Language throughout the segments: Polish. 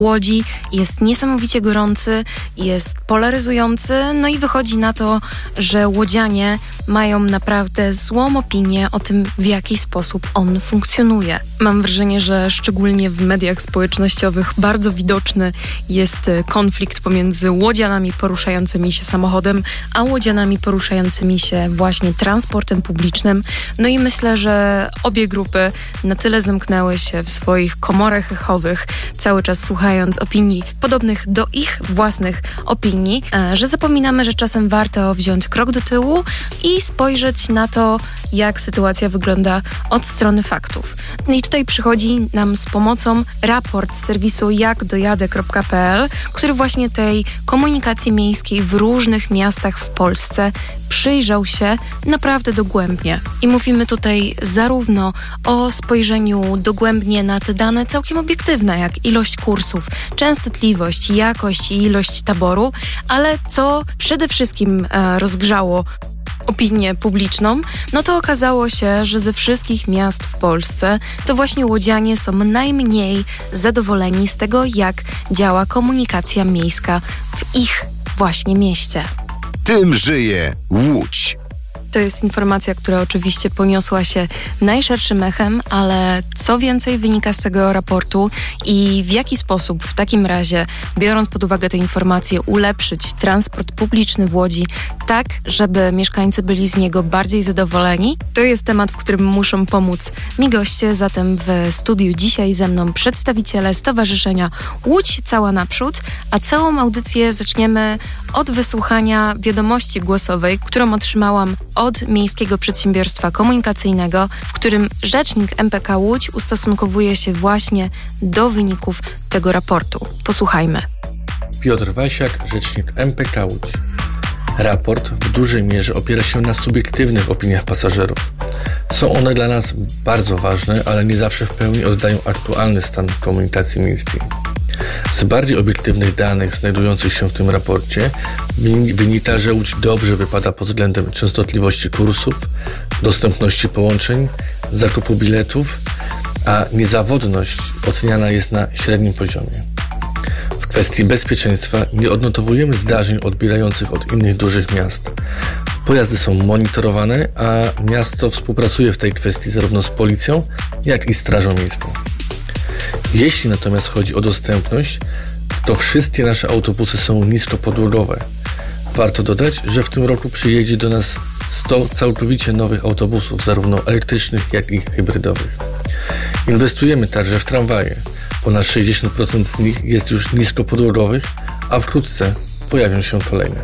Łodzi jest niesamowicie gorący, jest polaryzujący, no i wychodzi na to, że łodzianie mają naprawdę złą opinię o tym, w jaki sposób on funkcjonuje. Mam wrażenie, że szczególnie w mediach społecznościowych bardzo widoczny jest konflikt pomiędzy łodzianami poruszającymi się samochodem, a łodzianami poruszającymi się właśnie transportem publicznym. No i myślę, że obie grupy na tyle zamknęły się w swoich komorach echowych, cały czas słuchając opinii podobnych do ich własnych opinii, że zapominamy, że czasem warto wziąć krok do tyłu i spojrzeć na to, jak sytuacja wygląda od strony faktów. No i tutaj przychodzi nam z pomocą raport z serwisu jakdojadę.pl, który właśnie tej komunikacji miejskiej w różnych miastach w Polsce przyjrzał się naprawdę dogłębnie. I mówimy tutaj zarówno o spojrzeniu dogłębnie na te dane całkiem obiektywne, jak ilość kursów, częstotliwość, jakość i ilość taboru, ale co przede wszystkim rozgrzało opinię publiczną, no to okazało się, że ze wszystkich miast w Polsce to właśnie łodzianie są najmniej zadowoleni z tego, jak działa komunikacja miejska w ich właśnie mieście. Tym żyje Łódź. To jest informacja, która oczywiście poniosła się najszerszym echem, ale co więcej wynika z tego raportu i w jaki sposób w takim razie, biorąc pod uwagę te informacje, ulepszyć transport publiczny w Łodzi tak, żeby mieszkańcy byli z niego bardziej zadowoleni, to jest temat, w którym muszą pomóc mi goście. Zatem w studiu dzisiaj ze mną przedstawiciele Stowarzyszenia Łódź Cała Naprzód, a całą audycję zaczniemy od wysłuchania wiadomości głosowej, którą otrzymałam od Miejskiego Przedsiębiorstwa Komunikacyjnego, w którym rzecznik MPK Łódź ustosunkowuje się właśnie do wyników tego raportu. Posłuchajmy. Piotr Wasiak, rzecznik MPK Łódź. Raport w dużej mierze opiera się na subiektywnych opiniach pasażerów. Są one dla nas bardzo ważne, ale nie zawsze w pełni oddają aktualny stan komunikacji miejskiej. Z bardziej obiektywnych danych znajdujących się w tym raporcie wynika, że Łódź dobrze wypada pod względem częstotliwości kursów, dostępności połączeń, zakupu biletów, a niezawodność oceniana jest na średnim poziomie. W kwestii bezpieczeństwa nie odnotowujemy zdarzeń odbierających od innych dużych miast. Pojazdy są monitorowane, a miasto współpracuje w tej kwestii zarówno z policją, jak i strażą miejską. Jeśli natomiast chodzi o dostępność, to wszystkie nasze autobusy są niskopodłogowe. Warto dodać, że w tym roku przyjedzie do nas 100 całkowicie nowych autobusów, zarówno elektrycznych, jak i hybrydowych. Inwestujemy także w tramwaje. Ponad 60% z nich jest już niskopodłogowych, a wkrótce pojawią się kolejne.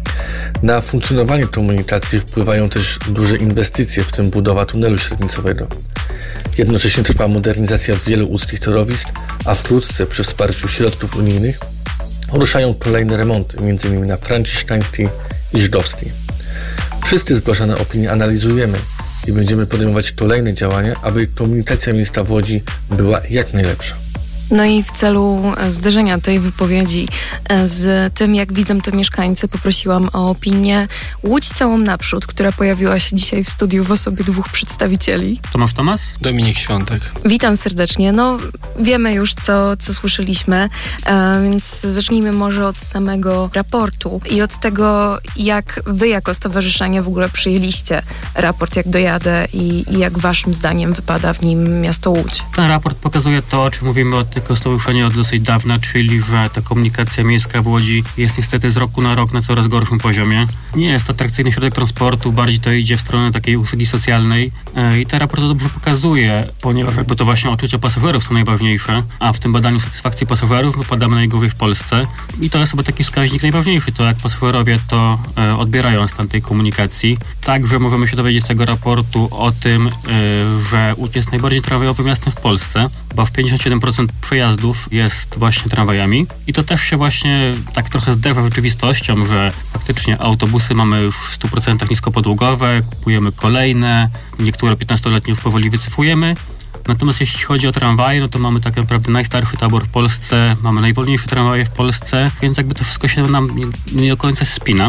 Na funkcjonowanie komunikacji wpływają też duże inwestycje, w tym budowa tunelu średnicowego. Jednocześnie trwa modernizacja wielu łódzkich torowisk, a wkrótce przy wsparciu środków unijnych ruszają kolejne remonty, m.in. na Franciszkańskiej i Żydowskiej. Wszystkie zgłaszane opinie analizujemy i będziemy podejmować kolejne działania, aby komunikacja miejska w Łodzi była jak najlepsza. No i w celu zderzenia tej wypowiedzi z tym, jak widzą to mieszkańcy, poprosiłam o opinię Łódź Całą Naprzód, która pojawiła się dzisiaj w studiu w osobie dwóch przedstawicieli. Tomasz? Dominik Świątek. Witam serdecznie. No, wiemy już, co słyszeliśmy, więc zacznijmy może od samego raportu i od tego, jak wy jako stowarzyszenie w ogóle przyjęliście raport Jak dojadę i jak waszym zdaniem wypada w nim miasto Łódź. Ten raport pokazuje to, o czym mówimy od jako stowarzyszenie od dosyć dawna, czyli że ta komunikacja miejska w Łodzi jest niestety z roku na rok na coraz gorszym poziomie. Nie jest to atrakcyjny środek transportu, bardziej to idzie w stronę takiej usługi socjalnej i ten raport to dobrze pokazuje, ponieważ jakby to właśnie odczucia pasażerów są najważniejsze, a w tym badaniu satysfakcji pasażerów wypadamy najgorzej w Polsce i to jest chyba taki wskaźnik najważniejszy, to jak pasażerowie to odbierają stan tej komunikacji. Także możemy się dowiedzieć z tego raportu o tym, że Łódź jest najbardziej tramwajowym miastem w Polsce, bo w 57% przejazdów jest właśnie tramwajami i to też się właśnie tak trochę zderza z rzeczywistością, że faktycznie autobusy mamy już w 100% niskopodłogowe, kupujemy kolejne, niektóre 15-letnie już powoli wycofujemy. Natomiast jeśli chodzi o tramwaje, no to mamy tak naprawdę najstarszy tabor w Polsce, mamy najwolniejsze tramwaje w Polsce, więc jakby to wszystko się nam nie do końca spina.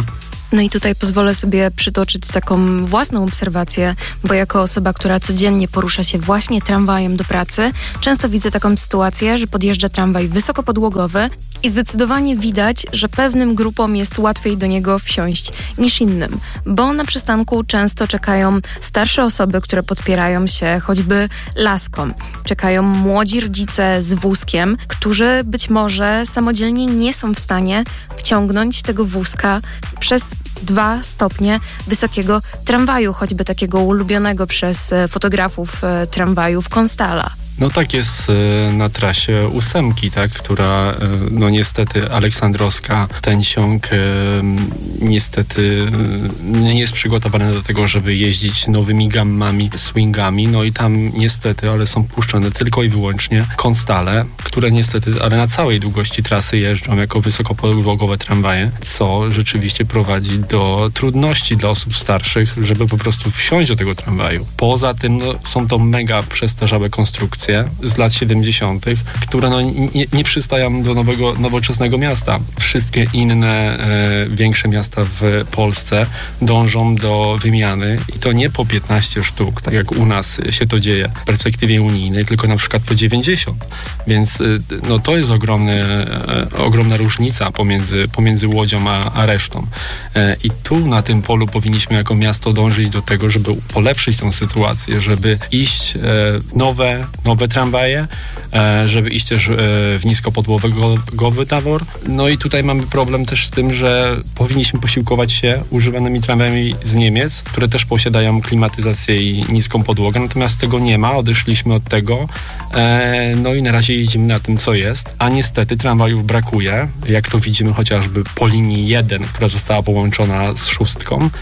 No i tutaj pozwolę sobie przytoczyć taką własną obserwację, bo jako osoba, która codziennie porusza się właśnie tramwajem do pracy, często widzę taką sytuację, że podjeżdża tramwaj wysokopodłogowy i zdecydowanie widać, że pewnym grupom jest łatwiej do niego wsiąść niż innym, bo na przystanku często czekają starsze osoby, które podpierają się choćby laską. Czekają młodzi rodzice z wózkiem, którzy być może samodzielnie nie są w stanie wciągnąć tego wózka przez 2 stopnie wysokiego tramwaju, choćby takiego ulubionego przez fotografów tramwajów Constala. No tak jest na trasie 8, tak, która no niestety aleksandrowska, ten ciąg niestety nie jest przygotowany do tego, żeby jeździć nowymi gammami, swingami, no i tam niestety, ale są puszczone tylko i wyłącznie Constale, które niestety, ale na całej długości trasy jeżdżą jako wysokopodłogowe tramwaje, co rzeczywiście prowadzi do trudności dla osób starszych, żeby po prostu wsiąść do tego tramwaju. Poza tym no, są to mega przestarzałe konstrukcje z lat 70., które no, nie przystają do nowoczesnego miasta. Wszystkie inne większe miasta w Polsce dążą do wymiany i to nie po 15 sztuk, tak jak u nas się to dzieje w perspektywie unijnej, tylko na przykład po 90. Więc no, to jest ogromna różnica pomiędzy Łodzią a resztą. I tu na tym polu powinniśmy jako miasto dążyć do tego, żeby polepszyć tę sytuację, żeby iść nowe tramwaje, żeby iść też w niskopodłogowy tabor. No i tutaj mamy problem też z tym, że powinniśmy posiłkować się używanymi tramwajami z Niemiec, które też posiadają klimatyzację i niską podłogę, natomiast tego nie ma, odeszliśmy od tego, no i na razie jeździmy na tym, co jest, a niestety tramwajów brakuje, jak to widzimy chociażby po linii 1, która została połączona z 6.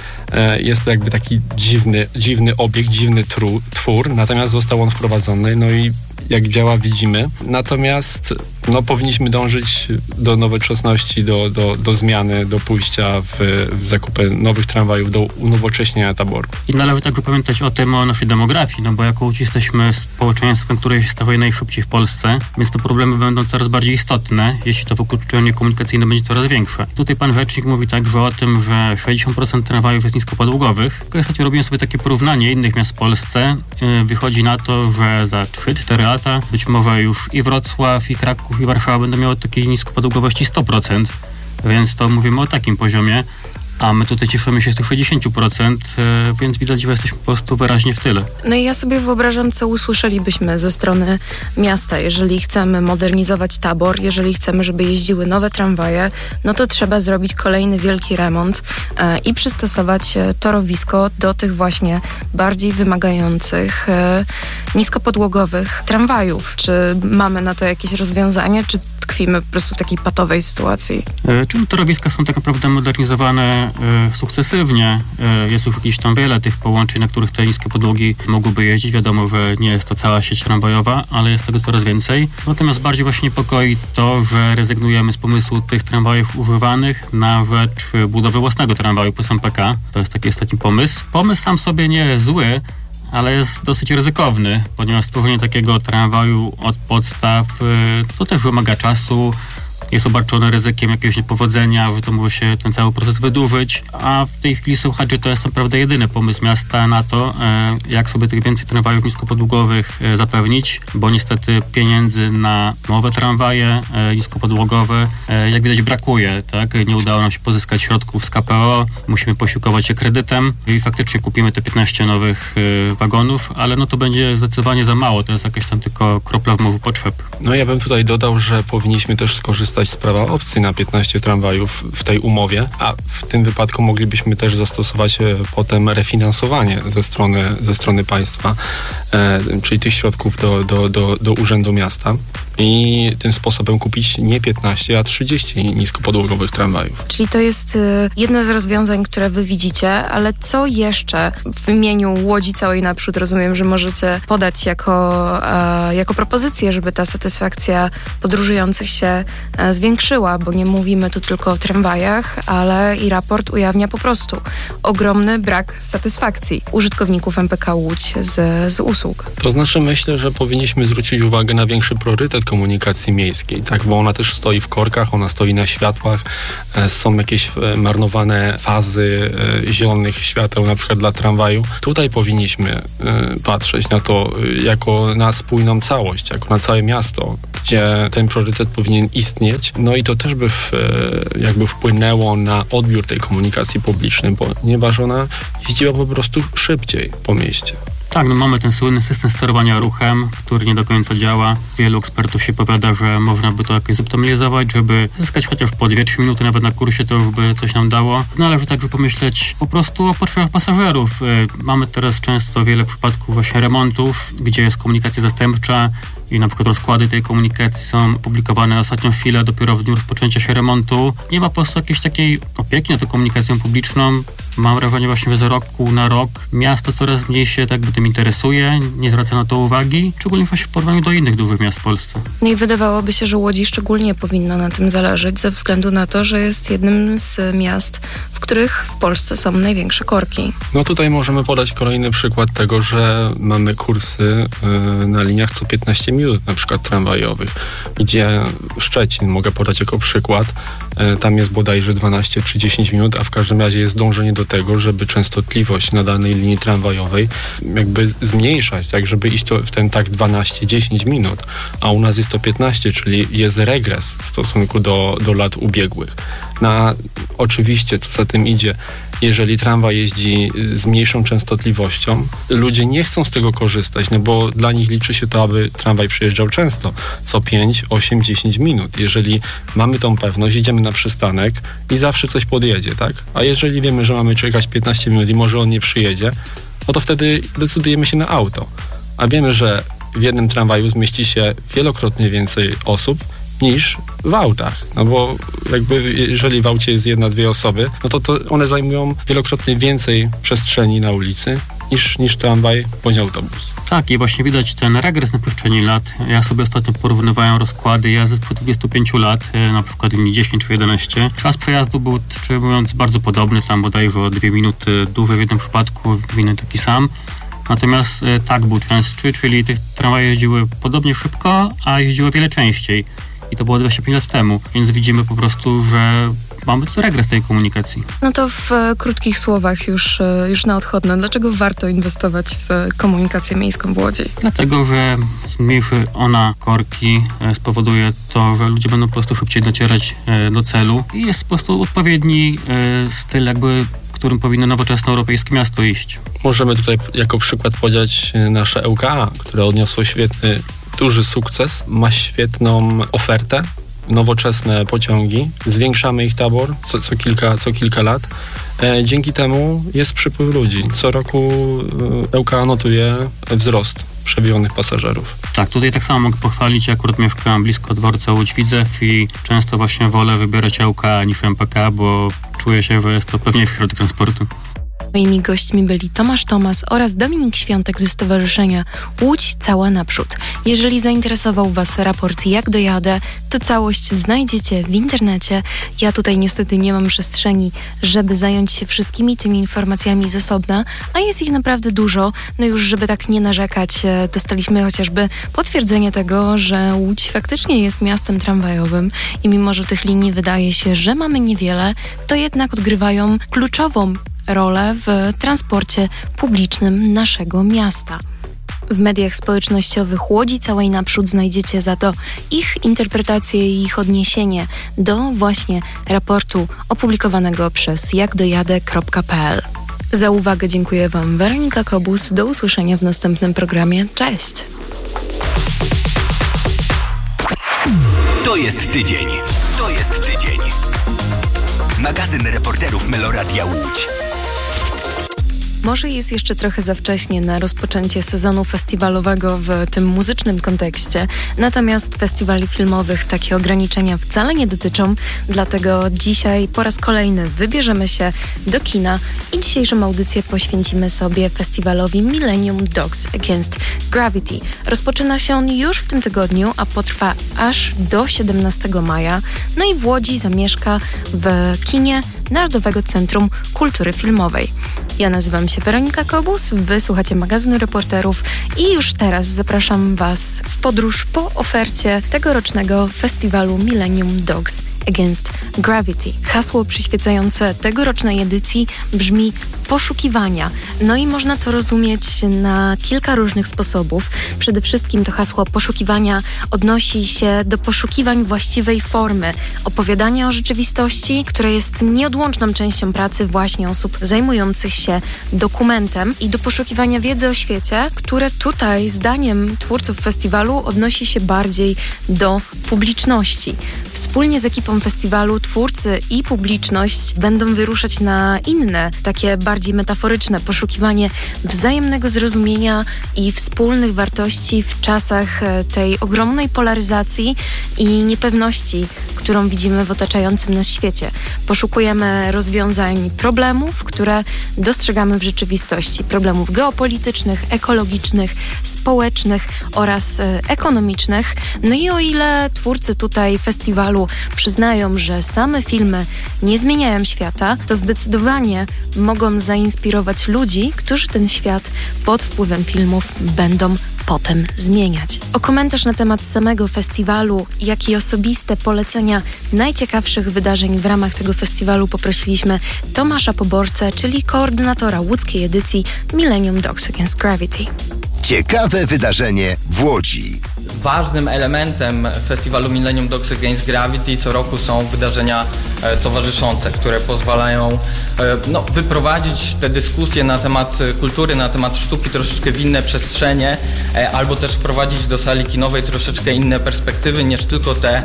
Jest to jakby taki dziwny obiekt, dziwny twór, natomiast został on wprowadzony, no i jak działa, widzimy. Natomiast no, powinniśmy dążyć do nowoczesności, do zmiany, do pójścia w zakupy nowych tramwajów, do unowocześnienia taboru. I należy także pamiętać o naszej demografii, no bo jako Łódź jesteśmy społeczeństwem, które się staje najszybciej w Polsce, więc te problemy będą coraz bardziej istotne, jeśli to wykluczenie komunikacyjne będzie coraz większe. Tutaj pan rzecznik mówi także o tym, że 60% tramwajów jest niskopodłogowych. Ostatnio robiłem sobie takie porównanie innych miast w Polsce. Wychodzi na to, że za 3-4 lata być może już i Wrocław, i Kraków, i Warszawa będą miały takiej niskopodłogowości 100%, więc to mówimy o takim poziomie, a my tutaj cieszymy się z tych 60%, więc widać, że jesteśmy po prostu wyraźnie w tyle. No i ja sobie wyobrażam, co usłyszelibyśmy ze strony miasta. Jeżeli chcemy modernizować tabor, jeżeli chcemy, żeby jeździły nowe tramwaje, no to trzeba zrobić kolejny wielki remont i przystosować torowisko do tych właśnie bardziej wymagających, niskopodłogowych tramwajów. Czy mamy na to jakieś rozwiązanie, czy tkwimy po prostu w takiej patowej sytuacji? Czyli torowiska są tak naprawdę modernizowane sukcesywnie. Jest już jakieś tam wiele tych połączeń, na których te niskie podłogi mogłyby jeździć. Wiadomo, że nie jest to cała sieć tramwajowa, ale jest tego coraz więcej. Natomiast bardziej właśnie niepokoi to, że rezygnujemy z pomysłu tych tramwajów używanych na rzecz budowy własnego tramwaju plus MPK. To jest taki ostatni pomysł. Pomysł sam w sobie nie jest zły, ale jest dosyć ryzykowny, ponieważ stworzenie takiego tramwaju od podstaw to też wymaga czasu, jest obarczone ryzykiem jakiegoś niepowodzenia, że to może się ten cały proces wydłużyć, a w tej chwili słychać, że to jest naprawdę jedyny pomysł miasta na to, jak sobie tych więcej tramwajów niskopodłogowych zapewnić, bo niestety pieniędzy na nowe tramwaje niskopodłogowe, jak widać, brakuje, tak? Nie udało nam się pozyskać środków z KPO, musimy posiłkować się kredytem i faktycznie kupimy te 15 nowych wagonów, ale no to będzie zdecydowanie za mało, to jest jakaś tam tylko kropla w morzu potrzeb. No ja bym tutaj dodał, że powinniśmy też skorzystać z prawa opcji na 15 tramwajów w tej umowie, a w tym wypadku moglibyśmy też zastosować potem refinansowanie ze strony państwa, czyli tych środków do Urzędu Miasta i tym sposobem kupić nie 15, a 30 niskopodłogowych tramwajów. Czyli to jest jedno z rozwiązań, które wy widzicie, ale co jeszcze w imieniu Łodzi całej naprzód rozumiem, że możecie podać jako propozycję, żeby ta satysfakcja podróżujących się zwiększyła, bo nie mówimy tu tylko o tramwajach, ale i raport ujawnia po prostu ogromny brak satysfakcji użytkowników MPK Łódź z usług. To znaczy myślę, że powinniśmy zwrócić uwagę na większy priorytet, komunikacji miejskiej, tak? Bo ona też stoi w korkach, ona stoi na światłach, są jakieś marnowane fazy zielonych świateł, na przykład dla tramwaju. Tutaj powinniśmy patrzeć na to jako na spójną całość, jako na całe miasto, gdzie ten priorytet powinien istnieć. No i to też by jakby wpłynęło na odbiór tej komunikacji publicznej, ponieważ ona jeździła po prostu szybciej po mieście. Tak, no mamy ten słynny system sterowania ruchem, który nie do końca działa. Wielu ekspertów się powiada, że można by to jakoś zoptymalizować, żeby zyskać chociaż po 2-3 minuty nawet na kursie, to już by coś nam dało. Należy także pomyśleć po prostu o potrzebach pasażerów. Mamy teraz często wiele przypadków właśnie remontów, gdzie jest komunikacja zastępcza i na przykład rozkłady tej komunikacji są publikowane na ostatnią chwilę, dopiero w dniu rozpoczęcia się remontu. Nie ma po prostu jakiejś takiej opieki nad tą komunikacją publiczną. Mam wrażenie właśnie, że z roku na rok miasto coraz mniej się tak by tym interesuje, nie zwraca na to uwagi, szczególnie właśnie w porównaniu do innych dużych miast w Polsce. No i wydawałoby się, że Łodzi szczególnie powinno na tym zależeć, ze względu na to, że jest jednym z miast, w których w Polsce są największe korki. No tutaj możemy podać kolejny przykład tego, że mamy kursy na liniach co 15 minut, na przykład tramwajowych, gdzie Szczecin mogę podać jako przykład, tam jest bodajże 12 czy 10 minut, a w każdym razie jest dążenie do tego, żeby częstotliwość na danej linii tramwajowej jakby zmniejszać, tak, żeby iść w ten tak 12-10 minut, a u nas jest to 15, czyli jest regres w stosunku do lat ubiegłych. No, oczywiście, co za tym idzie, jeżeli tramwaj jeździ z mniejszą częstotliwością, ludzie nie chcą z tego korzystać, no bo dla nich liczy się to, aby tramwaj przyjeżdżał często, co 5, 8, 10 minut. Jeżeli mamy tą pewność, idziemy na przystanek i zawsze coś podjedzie, tak? A jeżeli wiemy, że mamy czekać 15 minut i może on nie przyjedzie, no to wtedy decydujemy się na auto. A wiemy, że w jednym tramwaju zmieści się wielokrotnie więcej osób niż w autach. No bo jakby jeżeli w aucie jest 1-2 osoby, no to one zajmują wielokrotnie więcej przestrzeni na ulicy niż tramwaj bądź autobus. Tak, i właśnie widać ten regres na przestrzeni lat. Ja sobie ostatnio porównywałem rozkłady jazdy sprzed 25 lat, na przykład linii 10 czy 11. Czas przejazdu był, czy mówiąc, bardzo podobny, tam bodajże o 2 minuty dłużej w jednym przypadku, w innym taki sam. Natomiast tak był częstszy, czyli tych tramwaje jeździły podobnie szybko, a jeździły wiele częściej. I to było 25 lat temu, więc widzimy po prostu, że mamy tu regres tej komunikacji. No to w krótkich słowach już na odchodne. Dlaczego warto inwestować w komunikację miejską w Łodzi? Dlatego, że zmniejszy ona korki, spowoduje to, że ludzie będą po prostu szybciej docierać do celu i jest po prostu odpowiedni styl jakby, którym powinno nowoczesne europejskie miasto iść. Możemy tutaj jako przykład podać nasze ŁKA, które odniosło świetny, duży sukces, ma świetną ofertę, nowoczesne pociągi, zwiększamy ich tabor co kilka lat. Dzięki temu jest przypływ ludzi. Co roku ŁKA notuje wzrost przewiezonych pasażerów. Tak, tutaj tak samo mogę pochwalić. Ja akurat mieszkam blisko dworca Łódź-Widzew i często właśnie wolę wybierać ŁKA niż MPK, bo czuję się, że jest to pewniejszy środek transportu. Moimi gośćmi byli Tomasz Tomas oraz Dominik Świątek ze Stowarzyszenia Łódź Cała Naprzód. Jeżeli zainteresował Was raport Jak dojadę, to całość znajdziecie w internecie. Ja tutaj niestety nie mam przestrzeni, żeby zająć się wszystkimi tymi informacjami z osobna, a jest ich naprawdę dużo. No już, żeby tak nie narzekać, dostaliśmy chociażby potwierdzenie tego, że Łódź faktycznie jest miastem tramwajowym i mimo, że tych linii wydaje się, że mamy niewiele, to jednak odgrywają kluczową rolę w transporcie publicznym naszego miasta. W mediach społecznościowych Łodzi Całej Naprzód znajdziecie za to ich interpretację i ich odniesienie do właśnie raportu opublikowanego przez jakdojadę.pl. Za uwagę dziękuję Wam Weronika Kobus. Do usłyszenia w następnym programie. Cześć! To jest tydzień. Magazyn reporterów Meloradia Łódź. Może jest jeszcze trochę za wcześnie na rozpoczęcie sezonu festiwalowego w tym muzycznym kontekście, natomiast festiwali filmowych takie ograniczenia wcale nie dotyczą, dlatego dzisiaj po raz kolejny wybierzemy się do kina i dzisiejszą audycję poświęcimy sobie festiwalowi Millennium Dogs Against Gravity. Rozpoczyna się on już w tym tygodniu, a potrwa aż do 17 maja. No i w Łodzi zamieszka w kinie Narodowego Centrum Kultury Filmowej. Ja nazywam się Weronika Kobus, wy słuchacie magazynu Reporterów i już teraz zapraszam was w podróż po ofercie tegorocznego festiwalu Millennium Dogs Against Gravity. Hasło przyświecające tegorocznej edycji brzmi poszukiwania. No i można to rozumieć na kilka różnych sposobów. Przede wszystkim to hasło poszukiwania odnosi się do poszukiwań właściwej formy, opowiadania o rzeczywistości, która jest nieodłączną częścią pracy właśnie osób zajmujących się dokumentem, i do poszukiwania wiedzy o świecie, które tutaj zdaniem twórców festiwalu odnosi się bardziej do publiczności. Wspólnie z ekipą festiwalu twórcy i publiczność będą wyruszać na inne, takie bardziej metaforyczne poszukiwanie wzajemnego zrozumienia i wspólnych wartości w czasach tej ogromnej polaryzacji i niepewności, którą widzimy w otaczającym nas świecie. Poszukujemy rozwiązań problemów, które dostrzegamy w rzeczywistości. Problemów geopolitycznych, ekologicznych, społecznych oraz ekonomicznych. No i o ile twórcy tutaj festiwalu przyznają, że same filmy nie zmieniają świata, to zdecydowanie mogą zainspirować ludzi, którzy ten świat pod wpływem filmów będą potem zmieniać. O komentarz na temat samego festiwalu, jak i osobiste polecenia najciekawszych wydarzeń w ramach tego festiwalu poprosiliśmy Tomasza Poborcę, czyli koordynatora łódzkiej edycji Millennium Dogs Against Gravity. Ciekawe wydarzenie w Łodzi. Ważnym elementem festiwalu Millennium Dogs Against Gravity co roku są wydarzenia towarzyszące, które pozwalają wyprowadzić te dyskusje na temat kultury, na temat sztuki troszeczkę w inne przestrzenie, albo też wprowadzić do sali kinowej troszeczkę inne perspektywy niż tylko te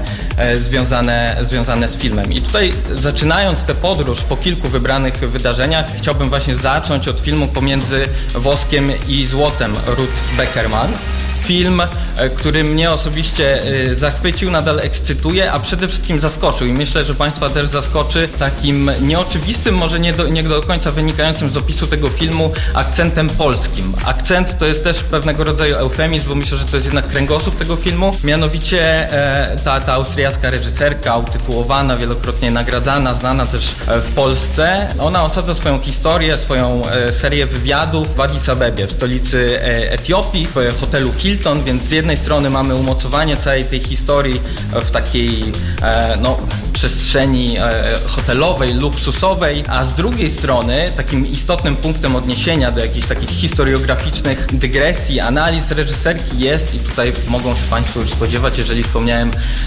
związane z filmem. I tutaj, zaczynając tę podróż po kilku wybranych wydarzeniach, chciałbym właśnie zacząć od filmu Pomiędzy woskiem i złotem Ruth Beckerman. Film, który mnie osobiście zachwycił, nadal ekscytuje, a przede wszystkim zaskoczył. I myślę, że Państwa też zaskoczy takim nieoczywistym, może nie do końca wynikającym z opisu tego filmu, akcentem polskim. Akcent to jest też pewnego rodzaju eufemizm, bo myślę, że to jest jednak kręgosłup tego filmu. Mianowicie ta austriacka reżyserka, utytułowana, wielokrotnie nagradzana, znana też w Polsce, ona osadza swoją historię, swoją serię wywiadów w Addis Abebie, w stolicy Etiopii, w hotelu Hilton, więc z jednej strony mamy umocowanie całej tej historii w takiej przestrzeni hotelowej, luksusowej, a z drugiej strony takim istotnym punktem odniesienia do jakichś takich historiograficznych dygresji, analiz reżyserki jest, i tutaj mogą się Państwo już spodziewać, jeżeli wspomniałem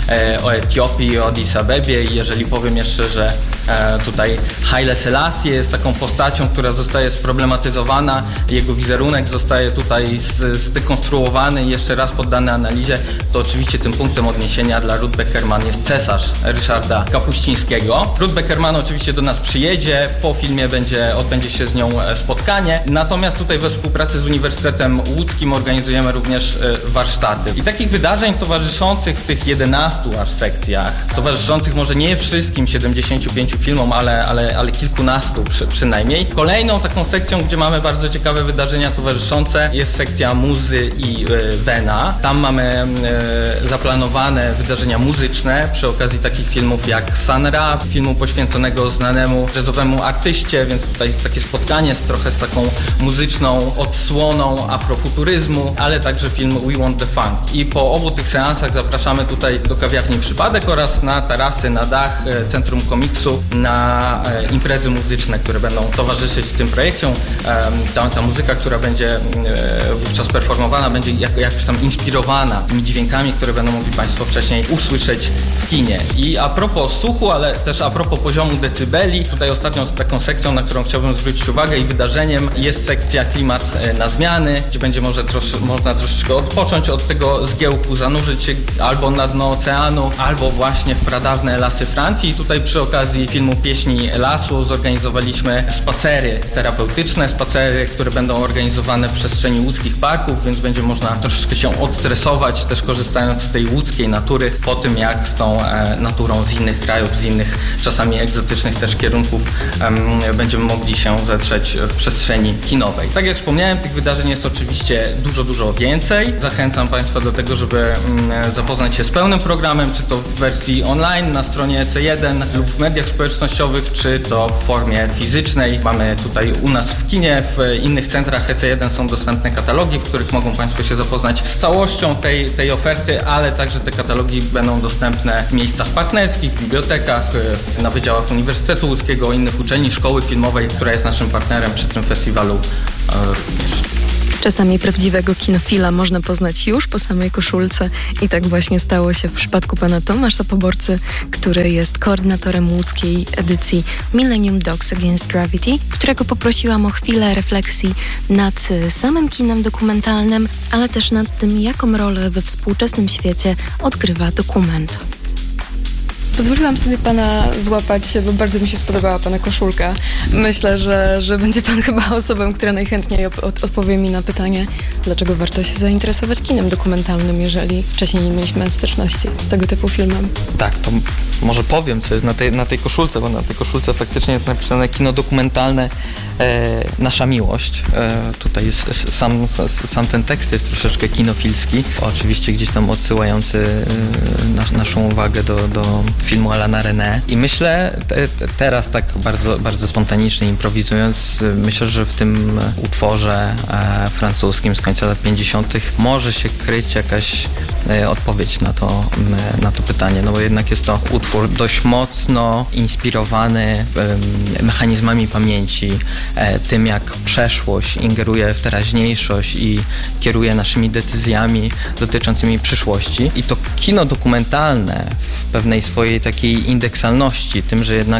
o Etiopii, o Addis Abebie, i jeżeli powiem jeszcze, że tutaj Haile Selassie jest taką postacią, która zostaje sproblematyzowana, jego wizerunek zostaje tutaj zdekonstruowany i jeszcze raz poddany analizie, to oczywiście tym punktem odniesienia dla Ruth Beckerman jest cesarz Ryszarda Kapuścińskiego. Ruth Beckerman oczywiście do nas przyjedzie, po filmie odbędzie się z nią spotkanie, natomiast tutaj we współpracy z Uniwersytetem Łódzkim organizujemy również warsztaty. I takich wydarzeń towarzyszących w tych 11 aż sekcjach, towarzyszących może nie wszystkim 75 filmom, ale kilkunastu przynajmniej. Kolejną taką sekcją, gdzie mamy bardzo ciekawe wydarzenia towarzyszące, jest sekcja muzy i Vena. Tam mamy zaplanowane wydarzenia muzyczne przy okazji takich filmów jak Sun Ra, filmu poświęconego znanemu jazzowemu artyście, więc tutaj takie spotkanie trochę z taką muzyczną odsłoną afrofuturyzmu, ale także film We Want the Funk. I po obu tych seansach zapraszamy tutaj do kawiarni Przypadek oraz na tarasy, na dach Centrum Komiksu, na imprezy muzyczne, które będą towarzyszyć tym projekcjom. Ta muzyka, która będzie wówczas performowana, będzie jakoś tam inspirowana tymi dźwiękami, które będą mogli Państwo wcześniej usłyszeć w kinie. I a propos słuchu, ale też a propos poziomu decybeli, tutaj ostatnią taką sekcją, na którą chciałbym zwrócić uwagę, i wydarzeniem jest sekcja Klimat na zmiany, gdzie będzie można troszeczkę odpocząć od tego zgiełku, zanurzyć się albo na dno oceanu, albo właśnie w pradawne lasy Francji. I tutaj przy okazji filmu Pieśni Lasu zorganizowaliśmy spacery terapeutyczne, spacery, które będą organizowane w przestrzeni łódzkich parków, więc będzie można troszeczkę się odstresować, też korzystając z tej łódzkiej natury, po tym jak z tą naturą z innych innych krajów, z innych czasami egzotycznych też kierunków będziemy mogli się zetrzeć w przestrzeni kinowej. Tak jak wspomniałem, tych wydarzeń jest oczywiście dużo więcej. Zachęcam Państwa do tego, żeby zapoznać się z pełnym programem, czy to w wersji online na stronie EC1 lub w mediach społecznościowych, czy to w formie fizycznej. Mamy tutaj u nas w kinie, w innych centrach EC1 są dostępne katalogi, w których mogą Państwo się zapoznać z całością tej oferty, ale także te katalogi będą dostępne w miejscach partnerskich, w bibliotekach, na wydziałach Uniwersytetu Łódzkiego, innych uczelni, szkoły filmowej, która jest naszym partnerem przy tym festiwalu również. Czasami prawdziwego kinofila można poznać już po samej koszulce i tak właśnie stało się w przypadku pana Tomasza Poborcy, który jest koordynatorem łódzkiej edycji Millennium Dogs Against Gravity, którego poprosiłam o chwilę refleksji nad samym kinem dokumentalnym, ale też nad tym, jaką rolę we współczesnym świecie odgrywa dokument. Pozwoliłam sobie pana złapać, bo bardzo mi się spodobała pana koszulka. Myślę, że będzie pan chyba osobą, która najchętniej odpowie mi na pytanie, dlaczego warto się zainteresować kinem dokumentalnym, jeżeli wcześniej nie mieliśmy styczności z tego typu filmem. Tak, to może powiem, co jest na tej koszulce, bo na tej koszulce faktycznie jest napisane kino dokumentalne Nasza miłość. Tutaj jest sam ten tekst jest troszeczkę kinofilski, oczywiście gdzieś tam odsyłający naszą uwagę do filmu Alana René. I myślę, teraz tak bardzo spontanicznie improwizując, myślę, że w tym utworze francuskim z końca lat 50. może się kryć jakaś odpowiedź na to pytanie, no bo jednak jest to utwór dość mocno inspirowany mechanizmami pamięci, tym jak przeszłość ingeruje w teraźniejszość i kieruje naszymi decyzjami dotyczącymi przyszłości. I to kino dokumentalne w pewnej swojej takiej indeksalności, tym, że jednak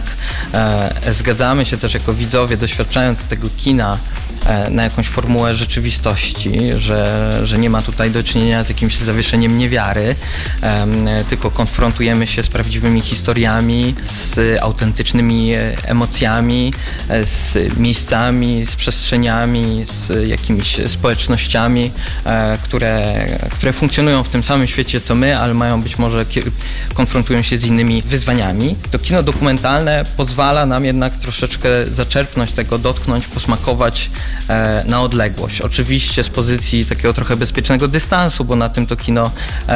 zgadzamy się też jako widzowie, doświadczając tego kina na jakąś formułę rzeczywistości, że nie ma tutaj do czynienia z jakimś zawieszeniem niewiary, tylko konfrontujemy się z prawdziwymi historiami, z autentycznymi emocjami, z miejscami, z przestrzeniami, z jakimiś społecznościami, które funkcjonują w tym samym świecie co my, ale mają być może konfrontują się z innymi wyzwaniami. To kino dokumentalne pozwala nam jednak troszeczkę zaczerpnąć tego, dotknąć, posmakować na odległość. Oczywiście z pozycji takiego trochę bezpiecznego dystansu, bo na tym to kino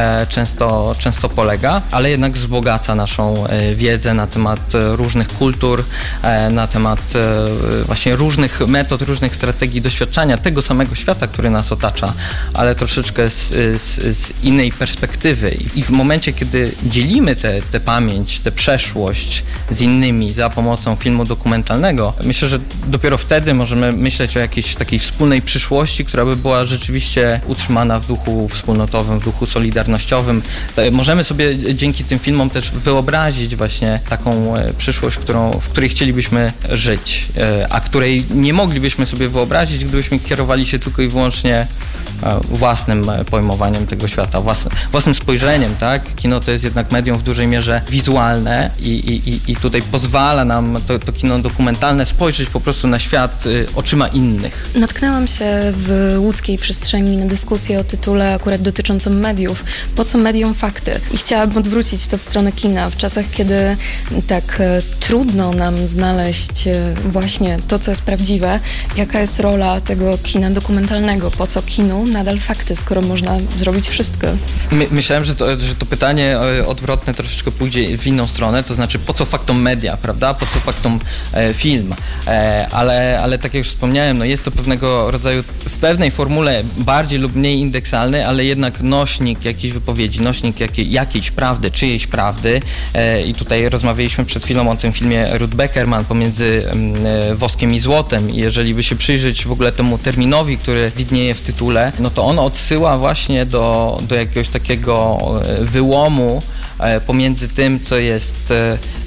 często polega, ale jednak wzbogaca naszą wiedzę na temat różnych kultur, na temat właśnie różnych metod, różnych strategii doświadczania tego samego świata, który nas otacza, ale troszeczkę z innej perspektywy. I w momencie, kiedy dzielimy tę pamięć, tę przeszłość z innymi za pomocą filmu dokumentalnego, myślę, że dopiero wtedy możemy myśleć o jakiejś takiej wspólnej przyszłości, która by była rzeczywiście utrzymana w duchu wspólnotowym, w duchu solidarnościowym. Możemy sobie dzięki tym filmom też wyobrazić właśnie taką przyszłość, w której chcielibyśmy żyć, a której nie moglibyśmy sobie wyobrazić, gdybyśmy kierowali się tylko i wyłącznie własnym pojmowaniem tego świata, własnym spojrzeniem, tak? Kino to jest jednak medium w dużej mierze wizualne i tutaj pozwala nam to kino dokumentalne spojrzeć po prostu na świat oczyma innych. Natknęłam się w łódzkiej przestrzeni na dyskusję o tytule akurat dotyczącą mediów. Po co mediom fakty? I chciałabym odwrócić to w stronę kina. W czasach, kiedy tak trudno nam znaleźć właśnie to, co jest prawdziwe, jaka jest rola tego kina dokumentalnego? Po co kinu nadal fakty, skoro można zrobić wszystko? Myślałem, że to pytanie odwrotne troszeczkę pójdzie w inną stronę, to znaczy po co faktom media, prawda? Po co faktom film? Ale tak jak już wspomniałem, no jest to pewnego rodzaju, w pewnej formule bardziej lub mniej indeksalny, ale jednak nośnik jakiejś wypowiedzi, nośnik jakiejś prawdy, czyjejś prawdy. I tutaj rozmawialiśmy przed chwilą o tym filmie Ruth Beckerman Pomiędzy woskiem i złotem. I jeżeli by się przyjrzeć w ogóle temu terminowi, który widnieje w tytule, no to on odsyła właśnie do jakiegoś takiego wyłomu pomiędzy tym, co jest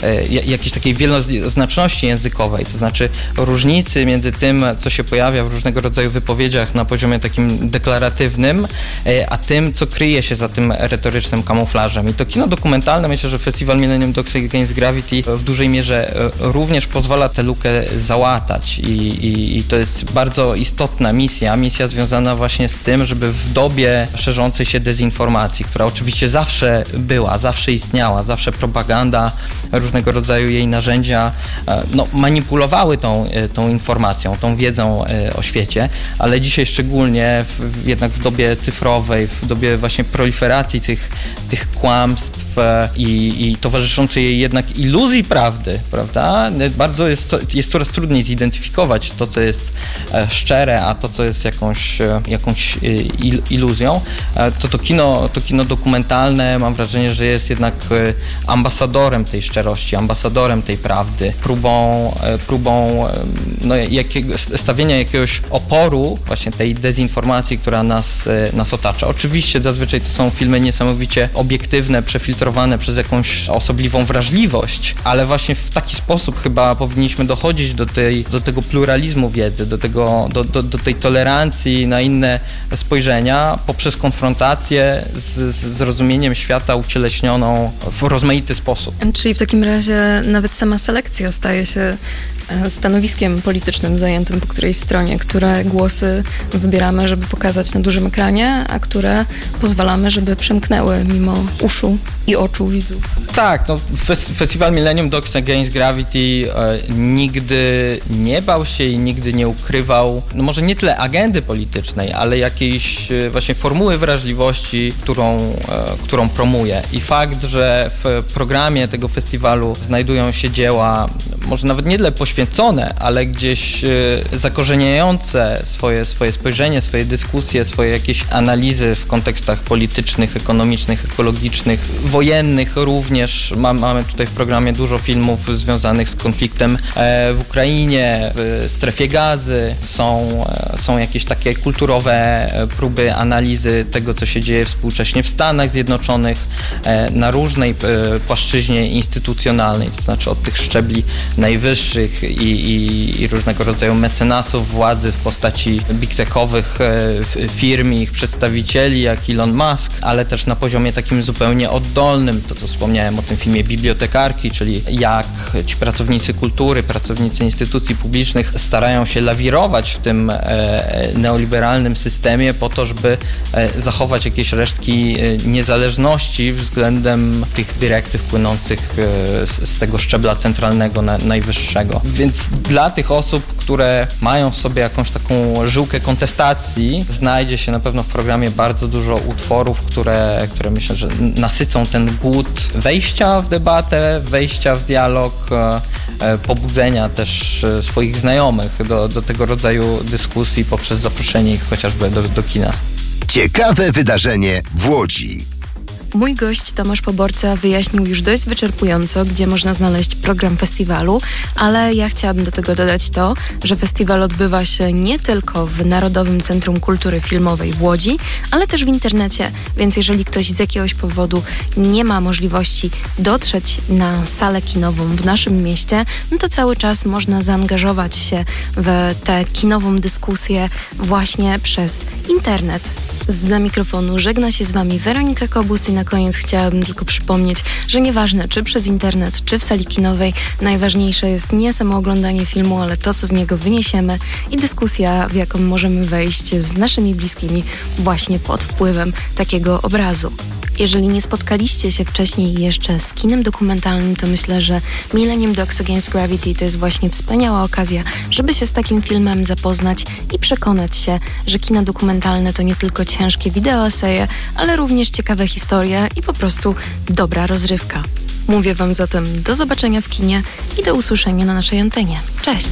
jakiejś takiej wieloznaczności językowej, to znaczy różnicy między tym, co się pojawia w różnego rodzaju wypowiedziach na poziomie takim deklaratywnym, a tym, co kryje się za tym retorycznym kamuflażem. I to kino dokumentalne, myślę, że Festiwal Millennium Dogs Against Gravity w dużej mierze również pozwala tę lukę załatać i to jest bardzo istotna misja związana właśnie z tym, żeby w dobie szerzącej się dezinformacji, która oczywiście zawsze była, zawsze istniała, zawsze propaganda, różnego rodzaju jej narzędzia manipulowały tą informacją, tą wiedzą o świecie, ale dzisiaj szczególnie jednak w dobie cyfrowej, w dobie właśnie proliferacji tych kłamstw i towarzyszącej jej jednak iluzji prawdy, prawda? Bardzo jest coraz trudniej zidentyfikować to, co jest szczere, a to, co jest jakąś iluzją. To kino dokumentalne, mam wrażenie, że jest jednak ambasadorem tej szczerości, ambasadorem tej prawdy, próbą stawienia jakiegoś oporu właśnie tej dezinformacji, która nas otacza. Oczywiście zazwyczaj to są filmy niesamowicie obiektywne, przefiltrowane przez jakąś osobliwą wrażliwość, ale właśnie w taki sposób chyba powinniśmy dochodzić do tego pluralizmu wiedzy, do tej tolerancji na inne spojrzenia poprzez konfrontację z rozumieniem świata ucieleśnioną w rozmaity sposób. Czyli w takim razie nawet sama selekcja staje się stanowiskiem politycznym zajętym po którejś stronie, które głosy wybieramy, żeby pokazać na dużym ekranie, a które pozwalamy, żeby przemknęły mimo uszu i oczu widzów. Tak, Festiwal Millennium Dogs Against Gravity nigdy nie bał się i nigdy nie ukrywał, może nie tyle agendy politycznej, ale jakiejś właśnie formuły wrażliwości, którą promuje. I fakt, że w programie tego festiwalu znajdują się dzieła, może nawet nie tyle poświęcone, ale gdzieś zakorzeniające swoje spojrzenie, swoje dyskusje, swoje jakieś analizy w kontekstach politycznych, ekonomicznych, ekologicznych, wojennych również. Mamy tutaj w programie dużo filmów związanych z konfliktem w Ukrainie, w strefie Gazy. Są jakieś takie kulturowe próby analizy tego, co się dzieje współcześnie w Stanach Zjednoczonych na różnej płaszczyźnie instytucjonalnej, to znaczy od tych szczebli najwyższych i różnego rodzaju mecenasów władzy w postaci big techowych firm i ich przedstawicieli, jak Elon Musk, ale też na poziomie takim zupełnie oddolnym, to co wspomniałem o tym filmie Bibliotekarki, czyli jak ci pracownicy kultury, pracownicy instytucji publicznych starają się lawirować w tym neoliberalnym systemie po to, żeby zachować jakieś resztki niezależności względem tych dyrektyw płynących z tego szczebla centralnego, najwyższego. Więc dla tych osób, które mają w sobie jakąś taką żyłkę kontestacji, znajdzie się na pewno w programie bardzo dużo utworów, które myślę, że nasycą ten głód wejścia w debatę, wejścia w dialog, pobudzenia też swoich znajomych do tego rodzaju dyskusji poprzez zaproszenie ich chociażby do kina. Ciekawe wydarzenie w Łodzi. Mój gość Tomasz Poborca wyjaśnił już dość wyczerpująco, gdzie można znaleźć program festiwalu, ale ja chciałabym do tego dodać to, że festiwal odbywa się nie tylko w Narodowym Centrum Kultury Filmowej w Łodzi, ale też w internecie, więc jeżeli ktoś z jakiegoś powodu nie ma możliwości dotrzeć na salę kinową w naszym mieście, no to cały czas można zaangażować się w tę kinową dyskusję właśnie przez internet. Zza mikrofonu żegna się z Wami Weronika Kobus i na koniec chciałabym tylko przypomnieć, że nieważne czy przez internet, czy w sali kinowej, najważniejsze jest nie samo oglądanie filmu, ale to, co z niego wyniesiemy i dyskusja, w jaką możemy wejść z naszymi bliskimi właśnie pod wpływem takiego obrazu. Jeżeli nie spotkaliście się wcześniej jeszcze z kinem dokumentalnym, to myślę, że Millennium Dogs Against Gravity to jest właśnie wspaniała okazja, żeby się z takim filmem zapoznać i przekonać się, że kino dokumentalne to nie tylko ciężkie wideoeseje, ale również ciekawe historie i po prostu dobra rozrywka. Mówię Wam zatem do zobaczenia w kinie i do usłyszenia na naszej antenie. Cześć!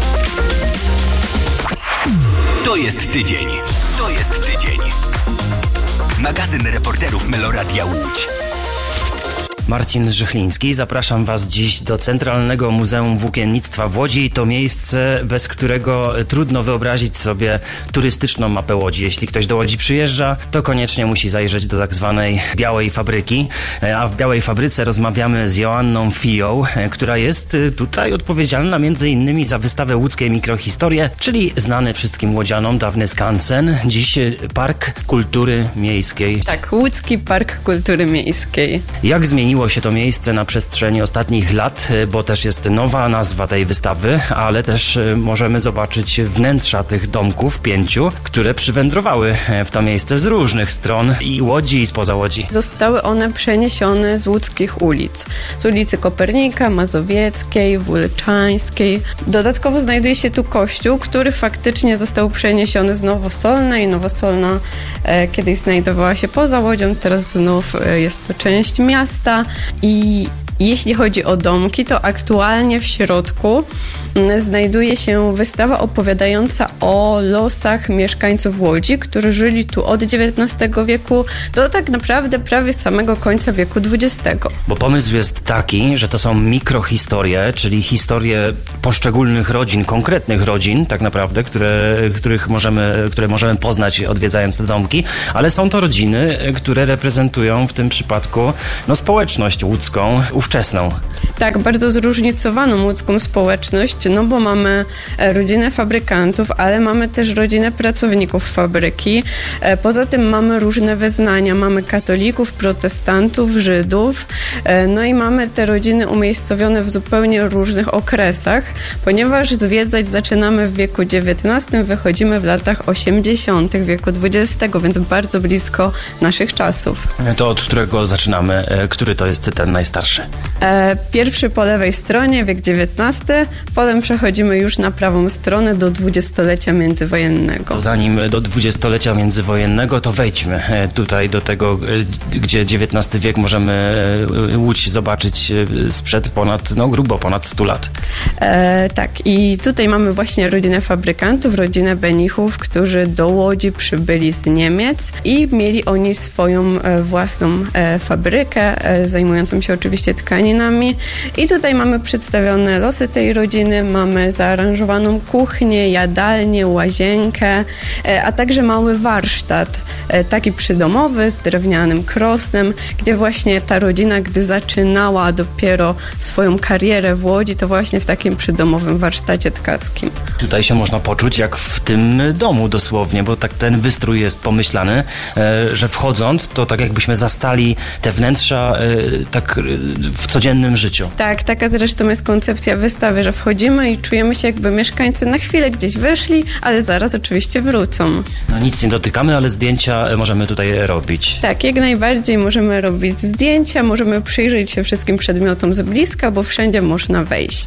To jest tydzień. To jest tydzień. Magazyn reporterów Meloradia Łódź. Marcin Żychliński. Zapraszam Was dziś do Centralnego Muzeum Włókiennictwa w Łodzi. To miejsce, bez którego trudno wyobrazić sobie turystyczną mapę Łodzi. Jeśli ktoś do Łodzi przyjeżdża, to koniecznie musi zajrzeć do tak zwanej Białej Fabryki. A w Białej Fabryce rozmawiamy z Joanną Fiją, która jest tutaj odpowiedzialna m.in. za wystawę Łódzkie Mikrohistorie, czyli znany wszystkim łodzianom dawny skansen, dziś Park Kultury Miejskiej. Tak, Łódzki Park Kultury Miejskiej. Jak zmieniło się to miejsce na przestrzeni ostatnich lat, bo też jest nowa nazwa tej wystawy, ale też możemy zobaczyć wnętrza tych domków 5, które przywędrowały w to miejsce z różnych stron i Łodzi, i spoza Łodzi. Zostały one przeniesione z łódzkich ulic. Z ulicy Kopernika, Mazowieckiej, Wólczańskiej. Dodatkowo znajduje się tu kościół, który faktycznie został przeniesiony z Nowosolnej. Nowosolna kiedyś znajdowała się poza Łodzią, teraz znów jest to część miasta i jeśli chodzi o domki, to aktualnie w środku znajduje się wystawa opowiadająca o losach mieszkańców Łodzi, którzy żyli tu od XIX wieku do tak naprawdę prawie samego końca wieku XX. Bo pomysł jest taki, że to są mikrohistorie, czyli historie poszczególnych rodzin, konkretnych rodzin tak naprawdę, które możemy poznać odwiedzając te domki, ale są to rodziny, które reprezentują w tym przypadku społeczność łódzką, ówczesną. Tak, bardzo zróżnicowaną łódzką społeczność, no bo mamy rodzinę fabrykantów, ale mamy też rodzinę pracowników fabryki. Poza tym mamy różne wyznania, mamy katolików, protestantów, Żydów, no i mamy te rodziny umiejscowione w zupełnie różnych okresach, ponieważ zwiedzać zaczynamy w wieku XIX, wychodzimy w latach 80. wieku XX, więc bardzo blisko naszych czasów. To od którego zaczynamy? Który to jest ten najstarszy? Pierwszy po lewej stronie, wiek XIX, potem przechodzimy już na prawą stronę do dwudziestolecia międzywojennego. Zanim do dwudziestolecia międzywojennego, to wejdźmy tutaj do tego, gdzie XIX wiek możemy Łódź zobaczyć sprzed grubo ponad 100 lat. Tak, i tutaj mamy właśnie rodzinę fabrykantów, rodzinę Benichów, którzy do Łodzi przybyli z Niemiec i mieli oni swoją własną fabrykę, zajmującą się oczywiście tkaninami. I tutaj mamy przedstawione losy tej rodziny, mamy zaaranżowaną kuchnię, jadalnię, łazienkę, a także mały warsztat, taki przydomowy z drewnianym krosnem, gdzie właśnie ta rodzina, gdy zaczynała dopiero swoją karierę w Łodzi, to właśnie w takim przydomowym warsztacie tkackim. Tutaj się można poczuć jak w tym domu dosłownie, bo tak ten wystrój jest pomyślany, że wchodząc, to tak jakbyśmy zastali te wnętrza tak w codziennym życiu. Tak, taka zresztą jest koncepcja wystawy, że wchodzimy i czujemy się jakby mieszkańcy na chwilę gdzieś wyszli, ale zaraz oczywiście wrócą. Nic nie dotykamy, ale zdjęcia możemy tutaj robić. Tak, jak najbardziej możemy robić zdjęcia, możemy przyjrzeć się wszystkim przedmiotom z bliska, bo wszędzie można wejść.